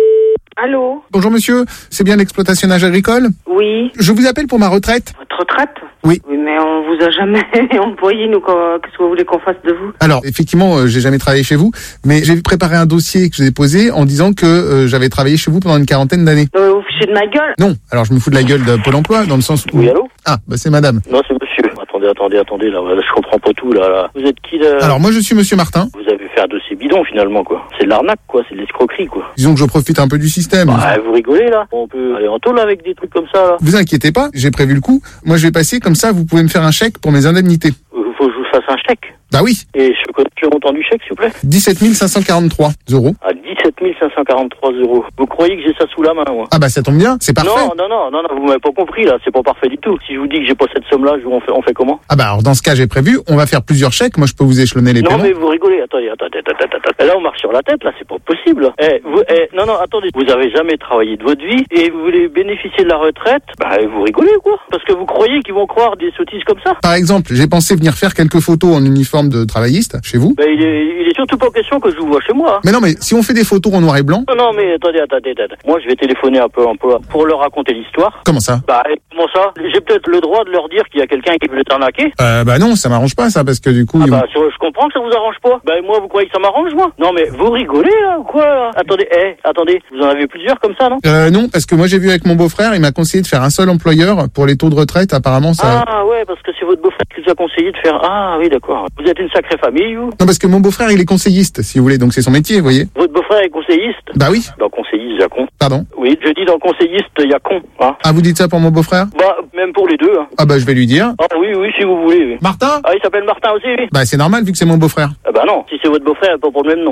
Allô? Bonjour monsieur, c'est bien l'exploitationnage agricole? Oui. Je vous appelle pour ma retraite. Votre retraite? Oui. Oui, mais on vous a jamais employé, nous, quoi. Qu'est-ce que vous voulez qu'on fasse de vous? Alors, effectivement, euh, j'ai jamais travaillé chez vous, mais j'ai préparé un dossier que j'ai déposé en disant que euh, j'avais travaillé chez vous pendant une quarantaine d'années. Euh, vous fichez de ma gueule? Non, alors je me fous de la gueule de Pôle emploi, dans le sens où... Oui, allô? Ah, bah c'est madame. Non, c'est monsieur. Attendez, attendez, attendez, là, là, je comprends pas tout, là, là. Vous êtes qui, là? Alors moi je suis monsieur Martin. Vous avez fait un dossier bidon, finalement, quoi. C'est de l'arnaque, quoi, c'est de l'escroquerie, quoi. Disons que je profite un peu du système. Bah, vous rigolez, là? On peut aller en tôle avec des trucs comme ça, là. Vous inquiétez pas, j'ai prévu le coup. Moi je vais passer, comme ça vous pouvez me faire un chèque pour mes indemnités. Il faut que je vous fasse un chèque. Bah oui, Et je connais le montant du chèque, s'il vous plaît? dix-sept mille cinq cent quarante-trois euros. À dix-sept mille cinq cent quarante-trois euros. Vous croyez que j'ai ça sous la main, moi? Ah bah ça tombe bien, c'est parfait. Non, non, non, non, non, vous m'avez pas compris, là, c'est pas parfait du tout. Si je vous dis que j'ai pas cette somme-là, je- on fait, on fait comment? Ah bah alors dans ce cas j'ai prévu, on va faire plusieurs chèques, moi je peux vous échelonner les Non, paiements. mais vous rigolez, attendez, attendez, attendez, attendez, attendez. Là, on marche sur la tête, là, c'est pas possible. Eh, vous, eh, non, non, attendez, vous avez jamais travaillé de votre vie et vous voulez bénéficier de la retraite? Bah, vous rigolez, quoi? Parce que vous croyez qu'ils vont croire des sottises comme ça? Par exemple, j'ai pensé venir faire quelques photos en uniforme de travailliste chez vous. Bah, il est, il est surtout pas question que je vous vois chez moi. Hein. Mais non, mais si on fait des photos en noir et blanc. Non, non, mais attendez, attendez, attendez. Moi, je vais téléphoner un peu, un peu, pour leur raconter l'histoire. Comment ça? Bah, et comment ça? J'ai peut-être le droit de leur dire qu'il y a quelqu'un qui veut t'arnaquer? Euh, bah non, ça m'arrange pas ça, parce que du coup... Ah ils bah, vont- je, je comprends que ça vous arrange pas. Bah, moi, vous croyez que ça m'arrange, moi? Non, mais vous rigolez, là, ou quoi, là? Attendez, eh, attendez, vous en avez plusieurs comme ça, non? Euh, non, parce que moi j'ai vu avec mon beau-frère, il m'a conseillé de faire un seul employeur pour les taux de retraite, apparemment ça... Ah, ouais, parce que c'est votre beau-frère qui vous a conseillé de faire... Ah, oui, d'accord. Vous êtes une sacrée famille, vous? Non, parce que mon beau-frère il est conseilliste, si vous voulez, donc c'est son métier, vous voyez. Votre beau-frère est conseilliste? Bah oui. Dans conseilliste, il y a con. Pardon? Oui, je dis dans conseilliste, il y a con, hein. Ah, vous dites ça pour mon beau-frère? Bah, même pour les deux, hein. Ah bah je vais lui dire. Ah, oui, oui, si vous voulez, oui. Martin? Ah, il s'appelle Martin aussi, oui. Bah c'est normal vu que c'est mon beau-frère. Ah bah non, si c'est votre beau-frère, pas pour le même nom.